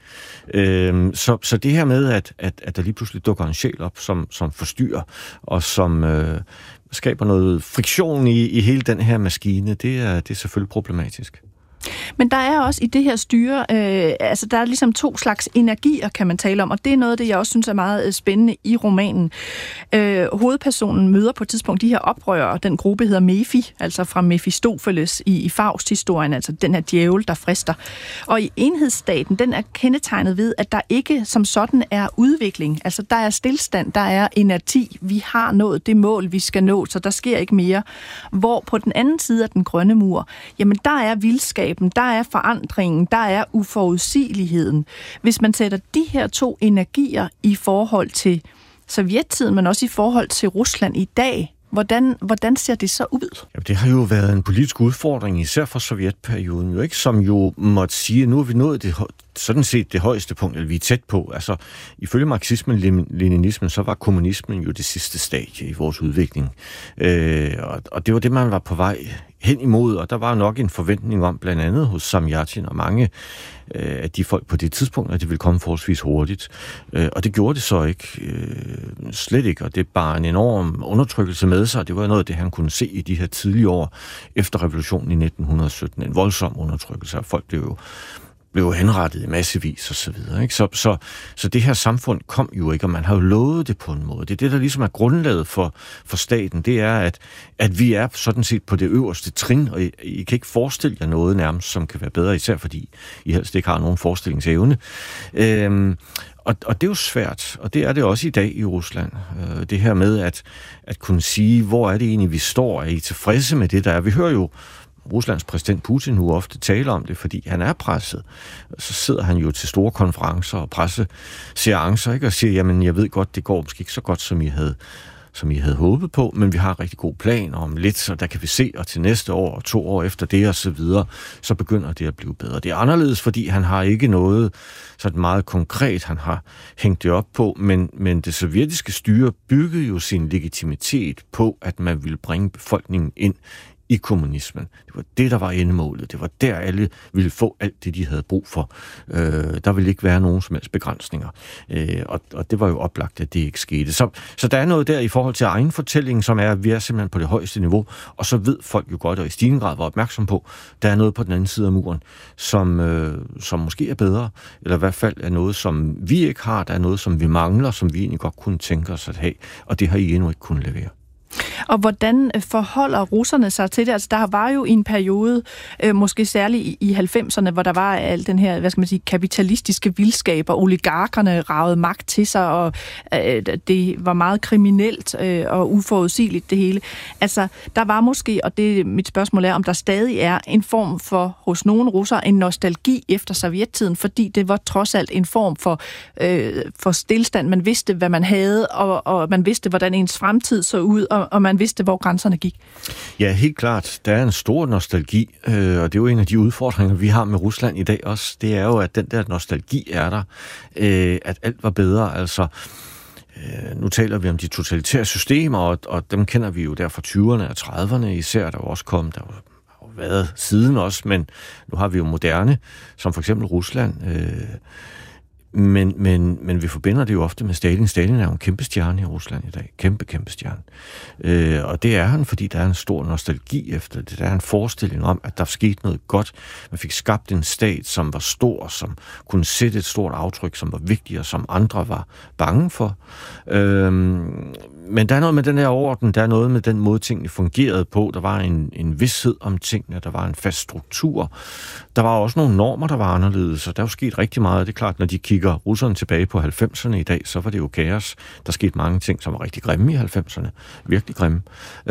Øhm, så, så det her med, at, at, at der lige pludselig dukker en sjæl op, som, som forstyrrer, og som øh, skaber noget friktion i, i hele den her maskine, det er, det er selvfølgelig problematisk. Men der er også i det her styre, øh, altså der er ligesom to slags energier, kan man tale om, og det er noget af det, jeg også synes er meget spændende i romanen. Øh, hovedpersonen møder på et tidspunkt de her oprørere, den gruppe hedder Mephi, altså fra Mefistofeles i, i Faust-historien, altså den her djævel, der frister. Og i enhedsstaten, den er kendetegnet ved, at der ikke som sådan er udvikling, altså der er stilstand, der er inerti, vi har nået det mål, vi skal nå, så der sker ikke mere. Hvor på den anden side af den grønne mur, jamen der er vildskab, der er forandringen, der er uforudsigeligheden. Hvis man sætter de her to energier i forhold til sovjettiden, men også i forhold til Rusland i dag, hvordan, hvordan ser det så ud? Ja, det har jo været en politisk udfordring, især for sovjetperioden, jo ikke, som jo måtte sige, at nu har vi nået det, sådan set det højeste punkt, eller vi er tæt på. Altså, ifølge marxismen, leninismen, så var kommunismen jo det sidste stadie i vores udvikling. Øh, og, og det var det, man var på vej hen imod, og der var nok en forventning om, blandt andet hos Samjatin og mange øh, af de folk på det tidspunkt, at det ville komme forholdsvis hurtigt. Øh, og det gjorde det så ikke. Øh, slet ikke, og det er bare en enorm undertrykkelse med sig. Det var noget af det, han kunne se i de her tidlige år efter revolutionen i nitten sytten. En voldsom undertrykkelse, og folk blev jo blev henrettet i massevis og så videre. Ikke? Så, så, så det her samfund kom jo ikke, og man har jo lovet det på en måde. Det er det, der ligesom er grundlaget for, for staten, det er, at, at vi er sådan set på det øverste trin, og I, I kan ikke forestille jer noget nærmest, som kan være bedre, især fordi I helst ikke har nogen forestillingsevne. Øhm, og, og det er jo svært, og det er det også i dag i Rusland. Øh, det her med at, at kunne sige, hvor er det egentlig, vi står? Er I tilfredse med det, der er? Vi hører jo Ruslands præsident Putin nu ofte taler om det, fordi han er presset. Så sidder han jo til store konferencer og presseseancer, ikke, og siger, jamen jeg ved godt, det går måske ikke så godt, som I havde, som I havde håbet på, men vi har en rigtig god plan om lidt, så der kan vi se, og til næste år og to år efter det og så videre, så begynder det at blive bedre. Det er anderledes, fordi han har ikke noget sådan meget konkret, han har hængt det op på, men, men det sovjetiske styre byggede jo sin legitimitet på, at man ville bringe befolkningen ind i kommunismen. Det var det, der var endemålet. Det var der, alle ville få alt det, de havde brug for. Øh, der ville ikke være nogen som helst begrænsninger. Øh, og, og det var jo oplagt, at det ikke skete. Så, så der er noget der i forhold til egen fortælling, som er, at vi er simpelthen på det højeste niveau, og så ved folk jo godt, og i stigende grad var opmærksom på, der er noget på den anden side af muren, som, øh, som måske er bedre, eller i hvert fald er noget, som vi ikke har, der er noget, som vi mangler, som vi egentlig godt kunne tænke os at have, og det har I endnu ikke kunnet levere. Og hvordan forholder russerne sig til det? Altså, der var jo en periode, øh, måske særligt i halvfemserne, hvor der var al den her, hvad skal man sige, kapitalistiske vildskab, og oligarkerne ragede magt til sig, og øh, det var meget kriminelt øh, og uforudsigeligt det hele. Altså, der var måske, og det mit spørgsmål er, om der stadig er en form for, hos nogle russere, en nostalgi efter sovjettiden, fordi det var trods alt en form for, øh, for stillstand. Man vidste, hvad man havde, og, og man vidste, hvordan ens fremtid så ud, og og man vidste, hvor grænserne gik. Ja, helt klart. Der er en stor nostalgi, øh, og det er jo en af de udfordringer, vi har med Rusland i dag også. Det er jo, at den der nostalgi er der, øh, at alt var bedre. Altså, øh, nu taler vi om de totalitære systemer, og, og dem kender vi jo der fra tyverne og trediverne især. Der var også kommet, der var været siden også, men nu har vi jo moderne, som for eksempel Rusland. Øh, men, men, men vi forbinder det jo ofte med Stalin. Stalin er jo en kæmpe stjerne i Rusland i dag. Kæmpe, kæmpe stjerne. Øh, og det er han, fordi der er en stor nostalgi efter det. Der er en forestilling om, at der skete noget godt. Man fik skabt en stat, som var stor, som kunne sætte et stort aftryk, som var vigtig, og som andre var bange for. Øh, men der er noget med den her orden, der er noget med den måde, tingene fungerede på. Der var en, en vished om tingene, der var en fast struktur. Der var også nogle normer, der var anderledes, og der er jo sket rigtig meget. Det er klart, når de kigger russerne tilbage på halvfemserne i dag, så var det jo kaos. Der skete mange ting, som var rigtig grimme i halvfemserne. Virkelig grimme.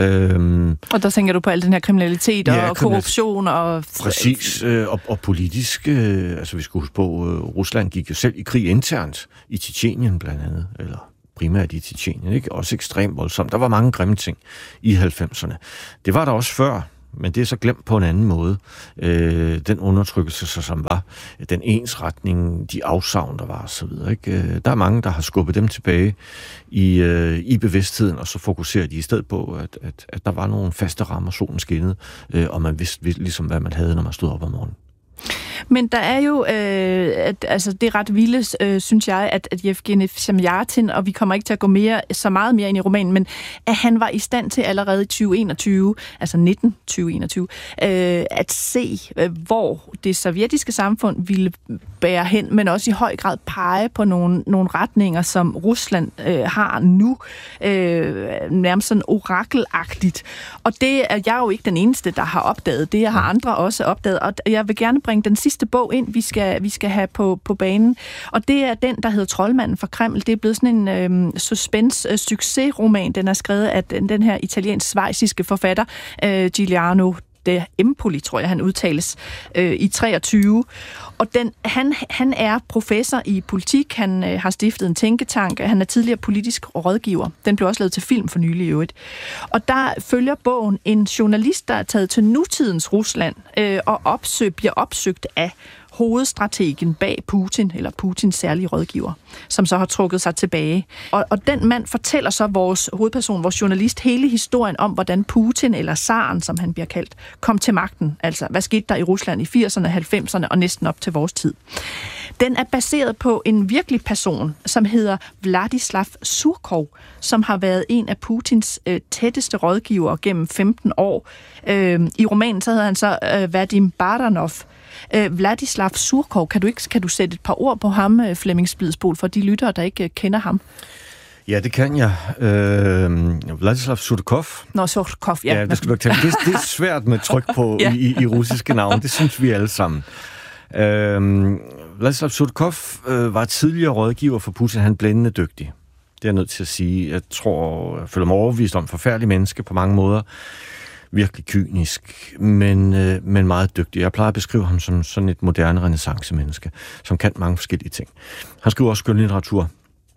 Øhm, og der tænker du på al den her kriminalitet ja, og korruption og... Præcis, øh, og, og politisk. Øh, altså vi skulle huske på, øh, Rusland gik jo selv i krig internt, i Tjetjenien blandt andet, eller primært i Tjetjenien, ikke? Også ekstremt voldsomt. Der var mange grimme ting i halvfemserne. Det var der også før, men det er så glemt på en anden måde. Øh, den undertrykkelse, som var, den ensretning, de afsavn, der var, og så videre. Ikke? Øh, der er mange, der har skubbet dem tilbage i, øh, i bevidstheden, og så fokuserer de i stedet på, at, at, at der var nogle faste rammer, solen skinnede, øh, og man vidste ligesom, hvad man havde, når man stod op om morgenen. Men der er jo, øh, at, altså det er ret vildt, øh, synes jeg, at, at Yevgeny Zamjatin, og vi kommer ikke til at gå mere, så meget mere ind i romanen, men at han var i stand til allerede i tyve enogtyve, altså nitten tyve enogtyve, øh, at se, øh, hvor det sovjetiske samfund ville bære hen, men også i høj grad pege på nogle, nogle retninger, som Rusland øh, har nu, øh, nærmest sådan orakelagtigt. Og det er jeg jo ikke den eneste, der har opdaget. Det har andre også opdaget, og jeg vil gerne bringe den sidste bog ind, vi skal, vi skal have på, på banen. Og det er den, der hedder Troldmanden fra Kreml. Det er blevet sådan en øhm, suspense-succesroman. Den er skrevet af den, den her italiensk-svejsiske forfatter, øh, Giuliano de Empoli, tror jeg, han udtales, øh, i treogtyve. Og den, han, han er professor i politik, han øh, har stiftet en tænketank, han er tidligere politisk rådgiver. Den blev også lavet til film for nylig i øvrigt. Og der følger bogen en journalist, der er taget til nutidens Rusland øh, og opsøg, bliver opsøgt af hovedstrategen bag Putin, eller Putins særlige rådgiver, som så har trukket sig tilbage. Og, og den mand fortæller så vores hovedperson, vores journalist, hele historien om, hvordan Putin, eller zaren, som han bliver kaldt, kom til magten. Altså, hvad skete der i Rusland i firserne, halvfemserne og næsten op til vores tid. Den er baseret på en virkelig person, som hedder Vladislav Surkov, som har været en af Putins øh, tætteste rådgivere gennem femten år. Øh, I romanen så hedder han så øh, Vadim Baranov. Øh, Vladislav Surkov, kan du ikke kan du sætte et par ord på ham, Flemming Splidsbol, for de lyttere, der ikke kender ham? Ja, det kan jeg. Øh, Vladislav Surkov. Nå, Surkov, ja. Ja, det, skal du ikke det, det er svært med tryk på ja. i, i russiske navn. Det synes vi alle sammen. Øh, Vladislav Surkov øh, var tidligere rådgiver for Putin. Han er blændende dygtig. Det er jeg nødt til at sige. Jeg tror, jeg føler mig overbevist om forfærdelig menneske på mange måder. Virkelig kynisk, men, øh, men meget dygtig. Jeg plejer at beskrive ham som sådan et moderne renæssancemenneske, som kan mange forskellige ting. Han skriver også skønlitteratur.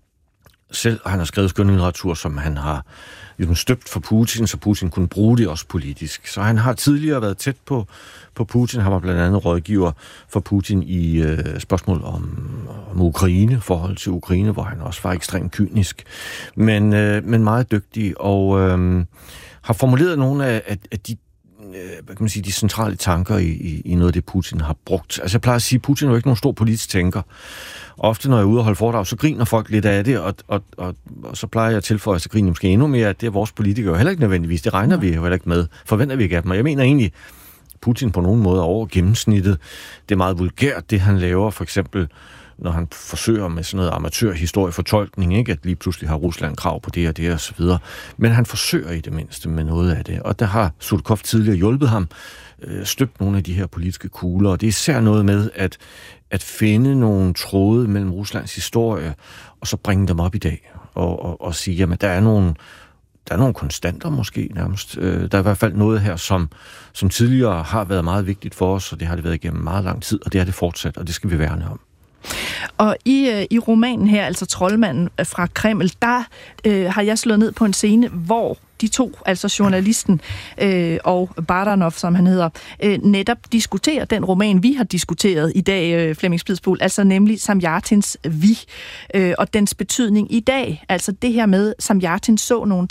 Selv han har skrevet skønlitteratur, som han har ligesom støbt for Putin, så Putin kunne bruge det også politisk. Så han har tidligere været tæt på, på Putin. Han var blandt andet rådgiver for Putin i øh, spørgsmål om, om Ukraine, forhold til Ukraine, hvor han også var ekstremt kynisk, men, øh, men meget dygtig, og øh, har formuleret nogle af, af, af de, hvad kan man sige, de centrale tanker i, i, i noget af det, Putin har brugt. Altså jeg plejer at sige, at Putin er jo ikke nogen stor politisk tænker. Ofte, når jeg er ude og holde foredrag, så griner folk lidt af det, og, og, og, og så plejer jeg at tilføje, at så griner måske endnu mere, at det er vores politikere jo heller ikke nødvendigvis. Det regner vi jo heller ikke med. Forventer vi ikke af dem. Og jeg mener egentlig, Putin på nogen måde er over gennemsnittet. Det er meget vulgært, det han laver, for eksempel når han forsøger med sådan noget amatørhistoriefortolkning, ikke? At lige pludselig har Rusland krav på det og det og så videre. Men han forsøger i det mindste med noget af det. Og der har Surkov tidligere hjulpet ham, øh, støbt nogle af de her politiske kugler. Og det er især noget med at, at finde nogle tråde mellem Ruslands historie, og så bringe dem op i dag. Og, og, og sige, jamen der er nogle... Der er nogle konstanter måske nærmest. Der er i hvert fald noget her, som, som tidligere har været meget vigtigt for os, og det har det været igennem meget lang tid, og det er det fortsat, og det skal vi værne om. Og i, i romanen her, altså Troldmanden fra Kreml, der øh, har jeg slået ned på en scene, hvor de to, altså journalisten øh, og Baranov, som han hedder, øh, netop diskuterer den roman, vi har diskuteret i dag, øh, Flemming Splidsbol, altså nemlig Zamjatins Vi, øh, og dens betydning i dag. Altså det her med, Zamjatin så nogle ting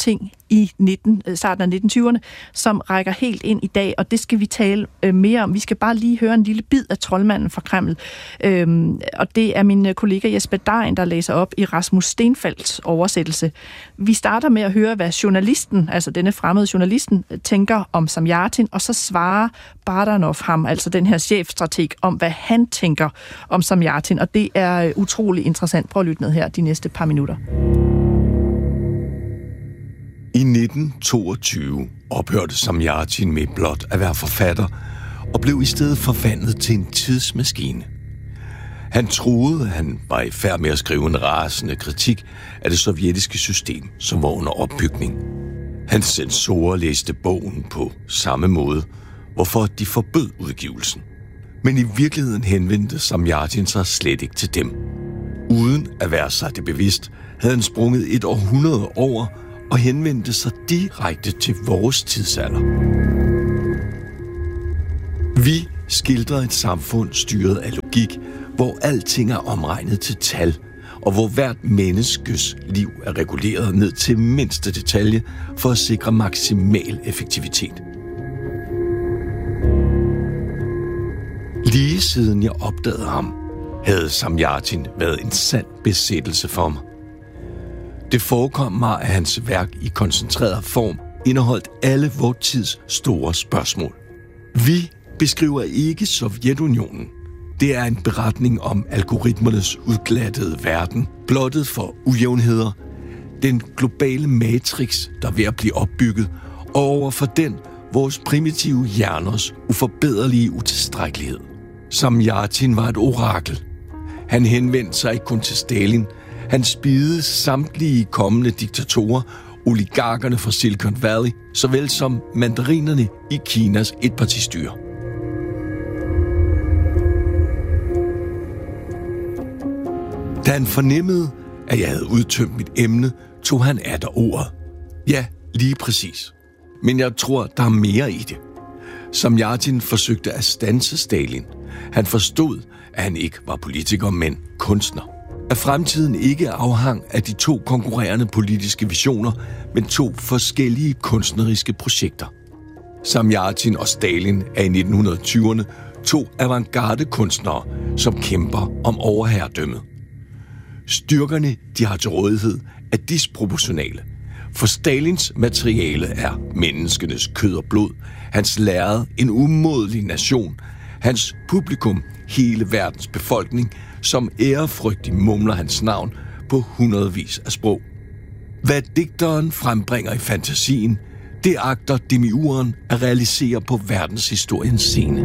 i nitten, starten af nitten tyverne, som rækker helt ind i dag, og det skal vi tale øh, mere om. Vi skal bare lige høre en lille bid af Troldmanden fra Kreml, øhm, og det er min kollega Jesper Dein, der læser op i Rasmus Stenfeldts oversættelse. Vi starter med at høre, hvad journalisten, altså denne fremmede journalisten, tænker om Samjatin, og så svarer Bardanov ham, altså den her chefstrateg, om hvad han tænker om Samjatin, og det er utrolig interessant. Prøv at lytte med her de næste par minutter. I nitten toogtyve ophørte Samjatin med blot at være forfatter og blev i stedet forvandlet til en tidsmaskine. Han troede, han var i færd med at skrive en rasende kritik af det sovjetiske system, som var under opbygning. Hans censorer læste bogen på samme måde, hvorfor de forbød udgivelsen. Men i virkeligheden henvendte Samjatin sig slet ikke til dem. Uden at være sig det bevidst, havde han sprunget et århundrede over og henvendte sig direkte til vores tidsalder. Vi skildrer et samfund styret af logik, hvor alting er omregnet til tal, og hvor hvert menneskes liv er reguleret ned til mindste detalje for at sikre maksimal effektivitet. Lige siden jeg opdagede ham, havde Samjatin været en sand besættelse for mig. Det forekom mig, at hans værk i koncentreret form indeholdt alle vor tids store spørgsmål. Vi beskriver ikke Sovjetunionen. Det er en beretning om algoritmernes udglattede verden, blottet for ujævnheder, den globale matrix, der er ved at blive opbygget, og over for den vores primitive hjerners uforbederlige utilstrækkelighed. Samjatin var et orakel. Han henvendte sig ikke kun til Stalin. Han spidede samtlige kommende diktatorer, oligarkerne fra Silicon Valley, såvel som mandarinerne i Kinas etpartistyre. Da han fornemmede, at jeg havde udtømt mit emne, tog han atter ordet. Ja, lige præcis. Men jeg tror, der er mere i det. Samjatin forsøgte at standse Stalin. Han forstod, at han ikke var politiker, men kunstner. At fremtiden ikke afhang af de to konkurrerende politiske visioner, men to forskellige kunstneriske projekter. Samjatin og Stalin er i nitten tyverne to avantgarde-kunstnere, som kæmper om overherredømmet. Styrkerne, de har til rådighed, er disproportionale. For Stalins materiale er menneskenes kød og blod, hans lærred en umådelig nation, hans publikum hele verdens befolkning, som ærefrygtigt mumler hans navn på hundredvis af sprog. Hvad digteren frembringer i fantasien, det agter demiurgen at realisere på verdenshistoriens scene.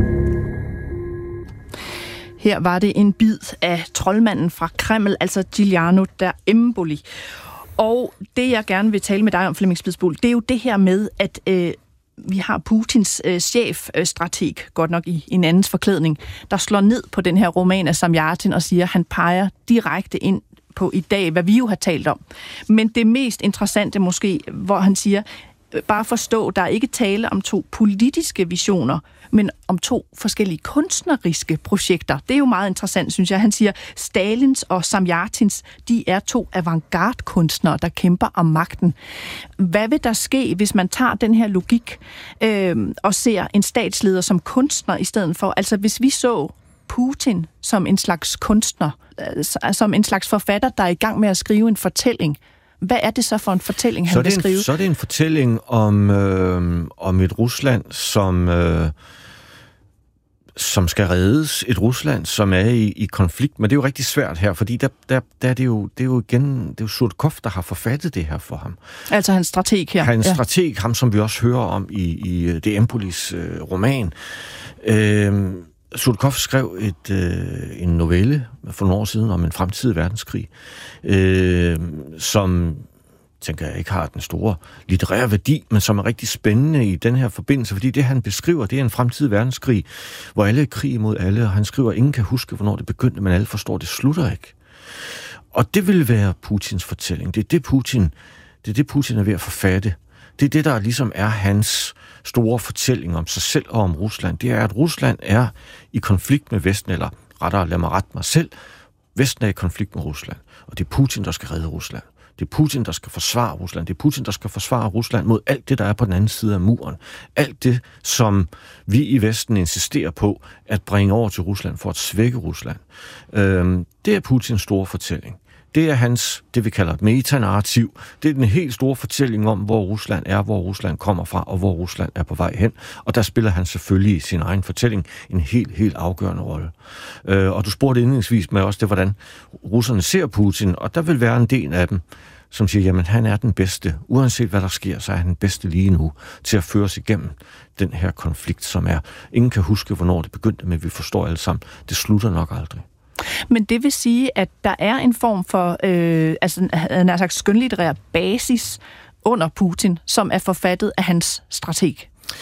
Her var det en bid af Troldmanden fra Kreml, altså Giuliano da Empoli. Og det, jeg gerne vil tale med dig om, Flemming Spidsbol, det er jo det her med, at øh, vi har Putins øh, chefstrateg, godt nok i en andens forklædning, der slår ned på den her roman af Samjatin og siger, at han peger direkte ind på i dag, hvad vi jo har talt om. Men det mest interessante måske, hvor han siger, bare forstå, der er ikke tale om to politiske visioner, men om to forskellige kunstneriske projekter. Det er jo meget interessant, synes jeg. Han siger, Stalins og Samjatins, de er to avantgarde-kunstnere, der kæmper om magten. Hvad vil der ske, hvis man tager den her logik øh, og ser en statsleder som kunstner i stedet for? Altså, hvis vi så Putin som en slags kunstner, øh, som en slags forfatter, der er i gang med at skrive en fortælling, hvad er det så for en fortælling, han vil skrive? En, så er det en fortælling om, øh, om et Rusland, som, øh, som skal reddes. Et Rusland, som er i, i konflikt. Men det er jo rigtig svært her, fordi der, der, der er det, jo, det er jo igen det er jo Surtkov, der har forfattet det her for ham. Altså hans strateg her. Hans ja. strateg, ham som vi også hører om i, i det Empolis øh, roman. Øh, Surtkov skrev et, øh, en novelle for nogle år siden om en fremtidig verdenskrig, øh, som, tænker jeg, ikke har den store litterære værdi, men som er rigtig spændende i den her forbindelse, fordi det, han beskriver, det er en fremtidig verdenskrig, hvor alle er krig mod alle, og han skriver, at ingen kan huske, hvornår det begyndte, men alle forstår, at det slutter ikke. Og det vil være Putins fortælling. Det er det, Putin, det er det, Putin er ved at forfatte. Det er det, der ligesom er hans store fortælling om sig selv og om Rusland. Det er, at Rusland er i konflikt med Vesten, eller rettere, lad mig rette mig selv, Vesten er i konflikt med Rusland, og det er Putin, der skal redde Rusland. Det er Putin, der skal forsvare Rusland. Det er Putin, der skal forsvare Rusland mod alt det, der er på den anden side af muren. Alt det, som vi i Vesten insisterer på at bringe over til Rusland for at svække Rusland. Øhm, det er Putins store fortælling. Det er hans, det vi kalder et metanarrativ. Det er den helt store fortælling om, hvor Rusland er, hvor Rusland kommer fra, og hvor Rusland er på vej hen. Og der spiller han selvfølgelig i sin egen fortælling en helt, helt afgørende rolle. Øh, og du spurgte indledningsvis med også det, hvordan russerne ser Putin, og der vil være en del af dem, som siger, jamen han er den bedste. Uanset hvad der sker, så er han den bedste lige nu til at føre os igennem den her konflikt, som er. Ingen kan huske, hvornår det begyndte, men vi forstår alle sammen, det slutter nok aldrig. Men det vil sige, at der er en form for øh, altså, han har sagt skønlitterær basis under Putin, som er forfattet af hans strateg.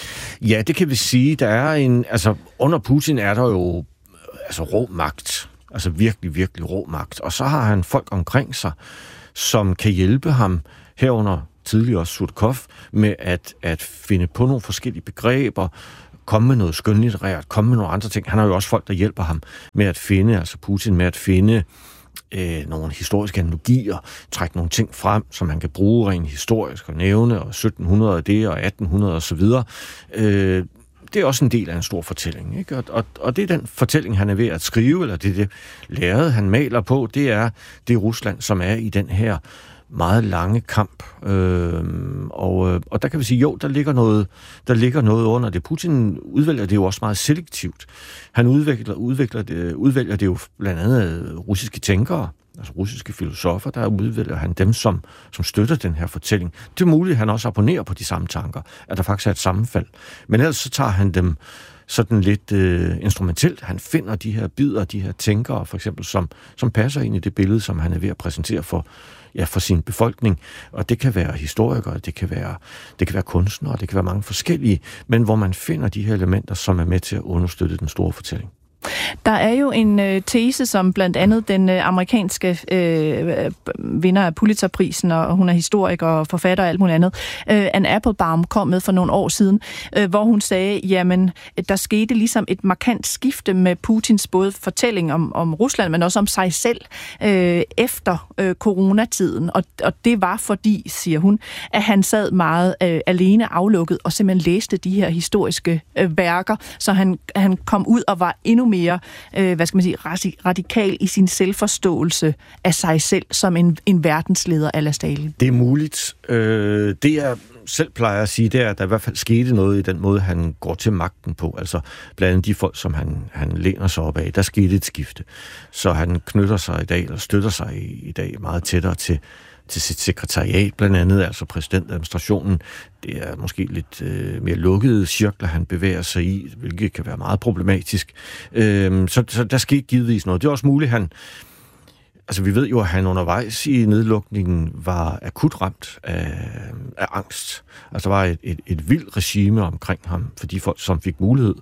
Ja, det kan vi sige. Der er en, altså under Putin er der jo altså rå magt. Altså virkelig, virkelig rå magt. Og så har han folk omkring sig, som kan hjælpe ham herunder tidligere Surkov med at, at finde på nogle forskellige begreber, komme med noget skønlitterært, komme med nogle andre ting. Han har jo også folk, der hjælper ham med at finde, altså Putin, med at finde øh, nogle historiske analogier, trække nogle ting frem, som han kan bruge rent historisk og nævne, og sytten hundrede og det, og atten hundrede og så videre. Øh, det er også en del af en stor fortælling, ikke? Og, og, og det er den fortælling, han er ved at skrive, eller det er det lærrede, han maler på, det er det Rusland, som er i den her meget lange kamp. Øh, og, og der kan vi sige, jo, der ligger noget, der ligger noget under det. Putin udvælger det jo også meget selektivt. Han udvikler, udvikler det, udvælger det jo blandt andet russiske tænkere, altså russiske filosofer, der udvælger han dem, som, som støtter den her fortælling. Det er muligt, at han også abonnerer på de samme tanker, at der faktisk er et sammenfald. Men ellers så tager han dem sådan lidt øh, instrumentelt. Han finder de her bidder, de her tænkere, for eksempel, som, som passer ind i det billede, som han er ved at præsentere for, ja, for sin befolkning. Og det kan være historikere, det kan være, det kan være kunstnere, det kan være mange forskellige, men hvor man finder de her elementer, som er med til at understøtte den store fortælling. Der er jo en øh, tese, som blandt andet den øh, amerikanske øh, vinder af Pulitzerprisen, og hun er historiker og forfatter og alt muligt andet, øh, Anne Applebaum, kom med for nogle år siden, øh, hvor hun sagde, jamen, der skete ligesom et markant skifte med Putins både fortælling om, om Rusland, men også om sig selv øh, efter øh, coronatiden. Og, og det var fordi, siger hun, at han sad meget øh, alene aflukket og simpelthen læste de her historiske øh, værker, så han, han kom ud og var endnu mere, øh, hvad skal man sige, radikal i sin selvforståelse af sig selv som en, en verdensleder a la Stalin. Det er muligt. Øh, det jeg selv plejer at sige, det er, at der i hvert fald skete noget i den måde, han går til magten på. Altså blandt andet de folk, som han, han læner sig op af, der skete et skifte. Så han knytter sig i dag, eller støtter sig i, i dag meget tættere til til sit sekretariat, blandt andet, altså præsidentadministrationen. Det er måske lidt øh, mere lukkede cirkler, han bevæger sig i, hvilket kan være meget problematisk. Øh, så, så der skete givetvis noget. Det er også muligt, han... Altså, vi ved jo, at han undervejs i nedlukningen var akut ramt af, af angst. Altså, der var et, et, et vildt regime omkring ham, for de folk, som fik mulighed.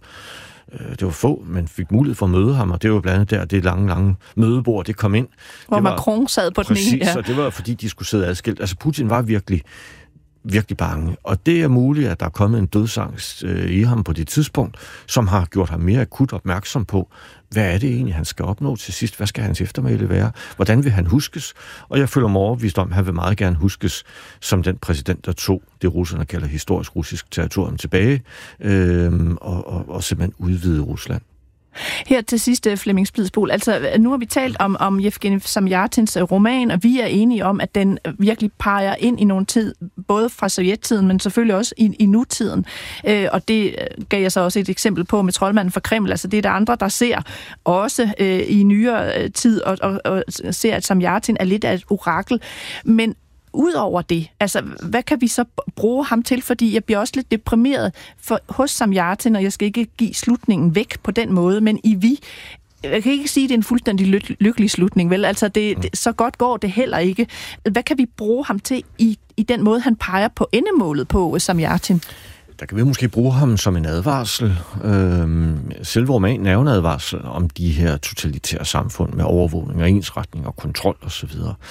Det var få, men fik mulighed for at møde ham, og det var blandt andet der, det lange, lange mødebord, det kom ind. Hvor det var, Macron sad på den ene. Præcis, og det var fordi, de skulle sidde adskilt. Altså, Putin var virkelig, virkelig bange, og det er muligt, at der er kommet en dødsangst øh, i ham på det tidspunkt, som har gjort ham mere akut opmærksom på, hvad er det egentlig, han skal opnå til sidst? Hvad skal hans eftermæle være? Hvordan vil han huskes? Og jeg føler mig overbevist om, at han vil meget gerne huskes som den præsident, der tog det, russerne kalder historisk russisk territorium tilbage, øh, og, og, og simpelthen udvide Rusland. Her til sidst, Flemming Splidsboel, altså nu har vi talt om, om Yevgeni Zamjatins roman, og vi er enige om, at den virkelig peger ind i nogle tid, både fra sovjettiden, men selvfølgelig også i, i nutiden. Øh, og det gav jeg så også et eksempel på med Troldmanden fra Kreml. Altså det er der andre, der ser også øh, i nyere tid, og, og, og ser, at Zamjatin er lidt af et orakel. Men udover det, altså, hvad kan vi så bruge ham til? Fordi jeg bliver også lidt deprimeret for, hos Zamjatin, og jeg skal ikke give slutningen væk på den måde, men i vi, jeg kan ikke sige, at det er en fuldstændig ly- lykkelig slutning, vel? Altså, det, det, så godt går det heller ikke. Hvad kan vi bruge ham til i, i den måde, han peger på endemålet på, Zamjatin? Der kan vi måske bruge ham som en advarsel. Øhm, selve romanen er jo en advarsel om de her totalitære samfund med overvågning og ensretning og kontrol osv.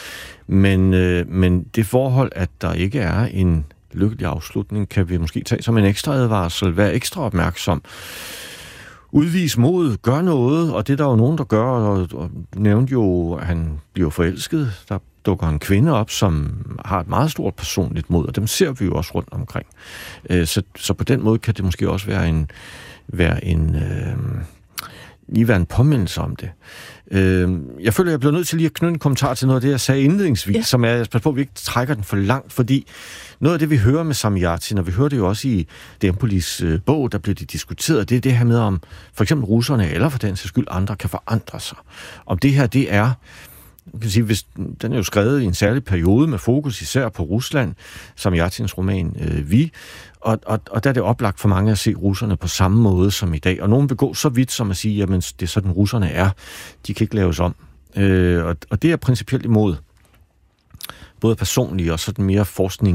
Men, øh, men det forhold, at der ikke er en lykkelig afslutning, kan vi måske tage som en ekstra advarsel. Vær ekstra opmærksom udvise mod, gør noget, og det er der jo nogen, der gør, og, og nævnte jo, at han bliver forelsket. Der dukker en kvinde op, som har et meget stort personligt mod, og dem ser vi jo også rundt omkring. Øh, så, så på den måde kan det måske også være en, være en, øh, lige være en påmindelse om det. Øh, jeg føler, jeg bliver nødt til lige at knytte en kommentar til noget af det, jeg sagde indledningsvis, ja. som er, jeg spørger på, at vi ikke trækker den for langt, fordi noget af det, vi hører med Zamjatin, og vi hører det jo også i Dempolis øh, bog, der bliver det diskuteret, det er det her med, om for eksempel russerne, eller for den sags skyld andre, kan forandre sig. Om det her, det er, man kan sige, hvis, den er jo skrevet i en særlig periode med fokus især på Rusland, Zamjatins roman øh, Vi, og, og, og der er det oplagt for mange at se russerne på samme måde som i dag. Og nogen vil gå så vidt som at sige, jamen det er sådan russerne er, de kan ikke laves om. Øh, og, og det er principielt imod både personlige og sådan mere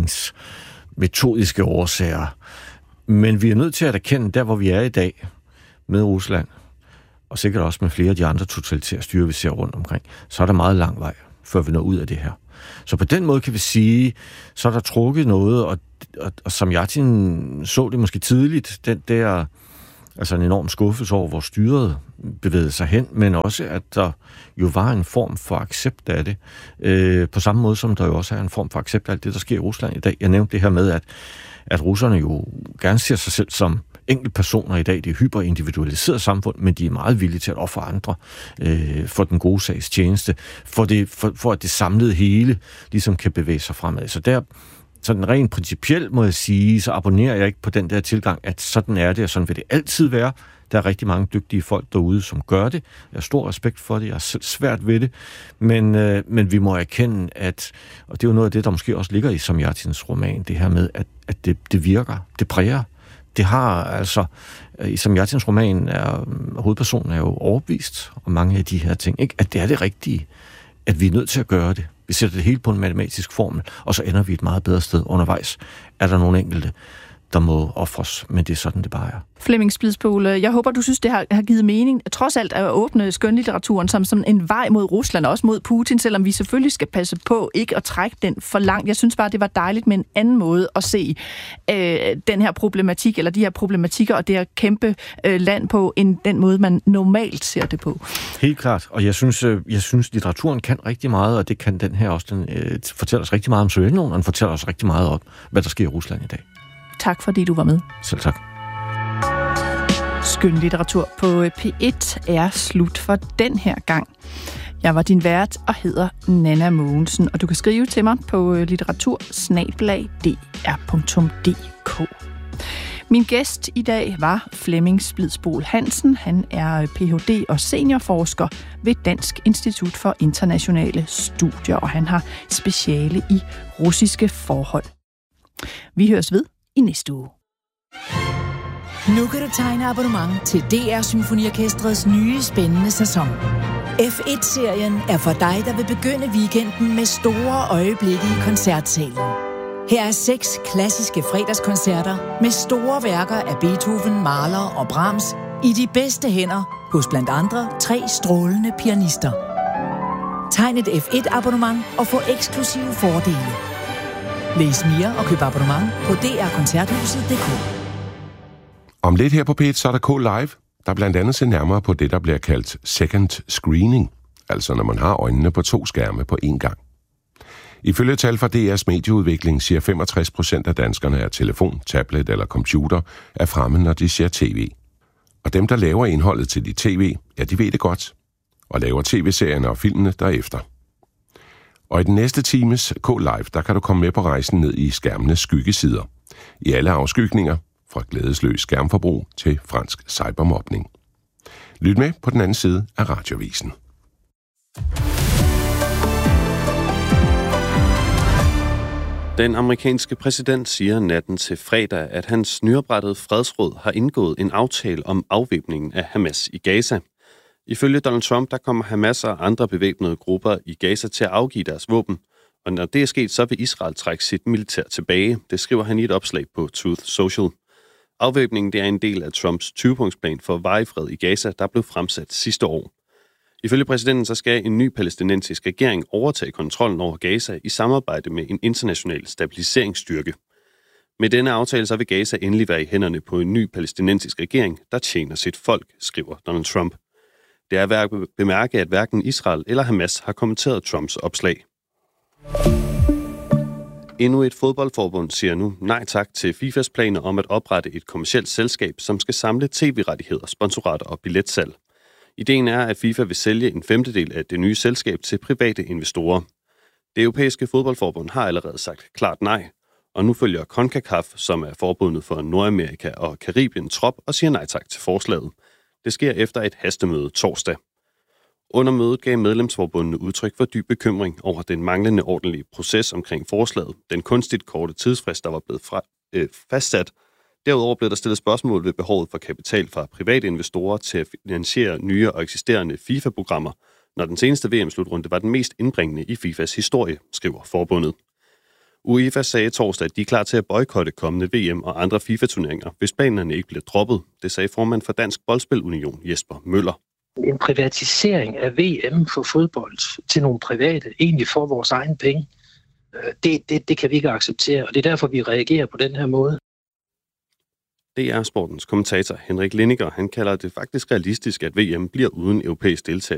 forskningsmetodiske årsager. Men vi er nødt til at erkende, der hvor vi er i dag med Rusland, og sikkert også med flere af de andre totalitære styrer, vi ser rundt omkring, så er der meget lang vej, før vi når ud af det her. Så på den måde kan vi sige, så er der trukket noget, og, og, og Zamjatin så det måske tidligt, den der, altså en enorm skuffelse over, hvor styret bevægede sig hen, men også, at der jo var en form for accept af det, øh, på samme måde som der jo også er en form for accept af alt det, der sker i Rusland i dag. Jeg nævnte det her med, at, at russerne jo gerne ser sig selv som enkeltpersoner i dag. Det er hyperindividualiseret samfund, men de er meget villige til at ofre andre øh, for den gode sags tjeneste, for, det, for, for at det samlede hele ligesom kan bevæge sig fremad. Så der, sådan rent principielt må jeg sige, så abonnerer jeg ikke på den der tilgang, at sådan er det, og sådan vil det altid være. Der er rigtig mange dygtige folk derude, som gør det. Jeg har stor respekt for det, jeg har selv svært ved det, men, øh, men vi må erkende, at, og det er jo noget af det, der måske også ligger i Zamjatins roman, det her med, at, at det, det virker, det præger. Det har altså, i Zamjatins roman, er, hovedpersonen er jo overbevist om mange af de her ting, ikke? At det er det rigtige, at vi er nødt til at gøre det. Vi sætter det hele på en matematisk formel, og så ender vi et meget bedre sted undervejs. Er der nogle enkelte, der må ofres, men det er sådan, det bare er. Flemming Splidsboel, jeg håber, du synes, det har, har givet mening. Trods alt at åbne skønlitteraturen som, som en vej mod Rusland, og også mod Putin, selvom vi selvfølgelig skal passe på ikke at trække den for langt. Jeg synes bare, det var dejligt med en anden måde at se øh, den her problematik, eller de her problematikker, og det her kæmpe øh, land på, end den måde, man normalt ser det på. Helt klart, og jeg synes, øh, jeg synes litteraturen kan rigtig meget, og det kan den her også. Den øh, fortæller os rigtig meget om Sovjetunionen, og den fortæller os rigtig meget om, hvad der sker i Rusland i dag. Tak fordi du var med. Selv tak. Skønlitteratur på P et er slut for den her gang. Jeg var din vært og hedder Nanna Mogensen, og du kan skrive til mig på litteratur snabel-a d r punktum d k. Min gæst i dag var Flemming Splidsboel Hansen. Han er P H D og seniorforsker ved Dansk Institut for Internationale Studier, og han har speciale i russiske forhold. Vi høres ved i næste uge. Nu kan du tegne abonnement til D R Symfoniorkestrets nye spændende sæson. F et-serien er for dig, der vil begynde weekenden med store øjeblikke i koncertsalen. Her er seks klassiske fredagskoncerter med store værker af Beethoven, Mahler og Brahms i de bedste hænder hos blandt andre tre strålende pianister. Tegn et F et-abonnement og få eksklusive fordele. Læs mere og køb abonnement på d r koncerthuset punktum d k. Om lidt her på P et, så er der K Live, der blandt andet ser nærmere på det, der bliver kaldt second screening, altså når man har øjnene på to skærme på én gang. Ifølge tal fra D R's medieudvikling siger femogtres procent af danskerne, at telefon, tablet eller computer er fremme, når de ser tv. Og dem, der laver indholdet til de tv, ja, de ved det godt, og laver tv-serierne og filmene derefter. Og i den næste times K Live, der kan du komme med på rejsen ned i skærmenes skyggesider. I alle afskygninger, fra glædesløs skærmforbrug til fransk cybermobning. Lyt med på den anden side af Radiovisen. Den amerikanske præsident siger natten til fredag, at hans nyoprettede fredsråd har indgået en aftale om afvæbningen af Hamas i Gaza. Ifølge Donald Trump, der kommer Hamas og andre bevæbnede grupper i Gaza til at afgive deres våben, og når det er sket, så vil Israel trække sit militær tilbage. Det skriver han i et opslag på Truth Social. Afvæbningen det er en del af Trumps tyve-punktsplan for varig fred i Gaza, der blev fremsat sidste år. Ifølge præsidenten så skal en ny palæstinensisk regering overtage kontrollen over Gaza i samarbejde med en international stabiliseringsstyrke. Med denne aftale så vil Gaza endelig være i hænderne på en ny palæstinensisk regering, der tjener sit folk, skriver Donald Trump. Det er værd at bemærke, at hverken Israel eller Hamas har kommenteret Trumps opslag. Endnu et fodboldforbund siger nu nej tak til FIFAs planer om at oprette et kommercielt selskab, som skal samle tv-rettigheder, sponsorater og billetsalg. Ideen er, at FIFA vil sælge en femtedel af det nye selskab til private investorer. Det europæiske fodboldforbund har allerede sagt klart nej, og nu følger CONCACAF, som er forbundet for Nordamerika og Karibien, trop og siger nej tak til forslaget. Det sker efter et hastemøde torsdag. Under mødet gav medlemsforbundene udtryk for dyb bekymring over den manglende ordentlige proces omkring forslaget, den kunstigt korte tidsfrist, der var blevet fra, øh, fastsat. Derudover blev der stillet spørgsmål ved behovet for kapital fra private investorer til at finansiere nye og eksisterende FIFA-programmer, når den seneste V M-slutrunde var den mest indbringende i FIFAs historie, skriver forbundet. UEFA sagde torsdag, at de er klar til at boykotte kommende V M og andre FIFA-turneringer, hvis planerne ikke bliver droppet. Det sagde formand for Dansk Boldspil-Union, Jesper Møller. En privatisering af V M for fodbold til nogle private, egentlig for vores egen penge, det, det, det kan vi ikke acceptere, og det er derfor, vi reagerer på den her måde. Det er sportens kommentator Henrik Lindiger. Han kalder det faktisk realistisk, at V M bliver uden europæisk deltagelse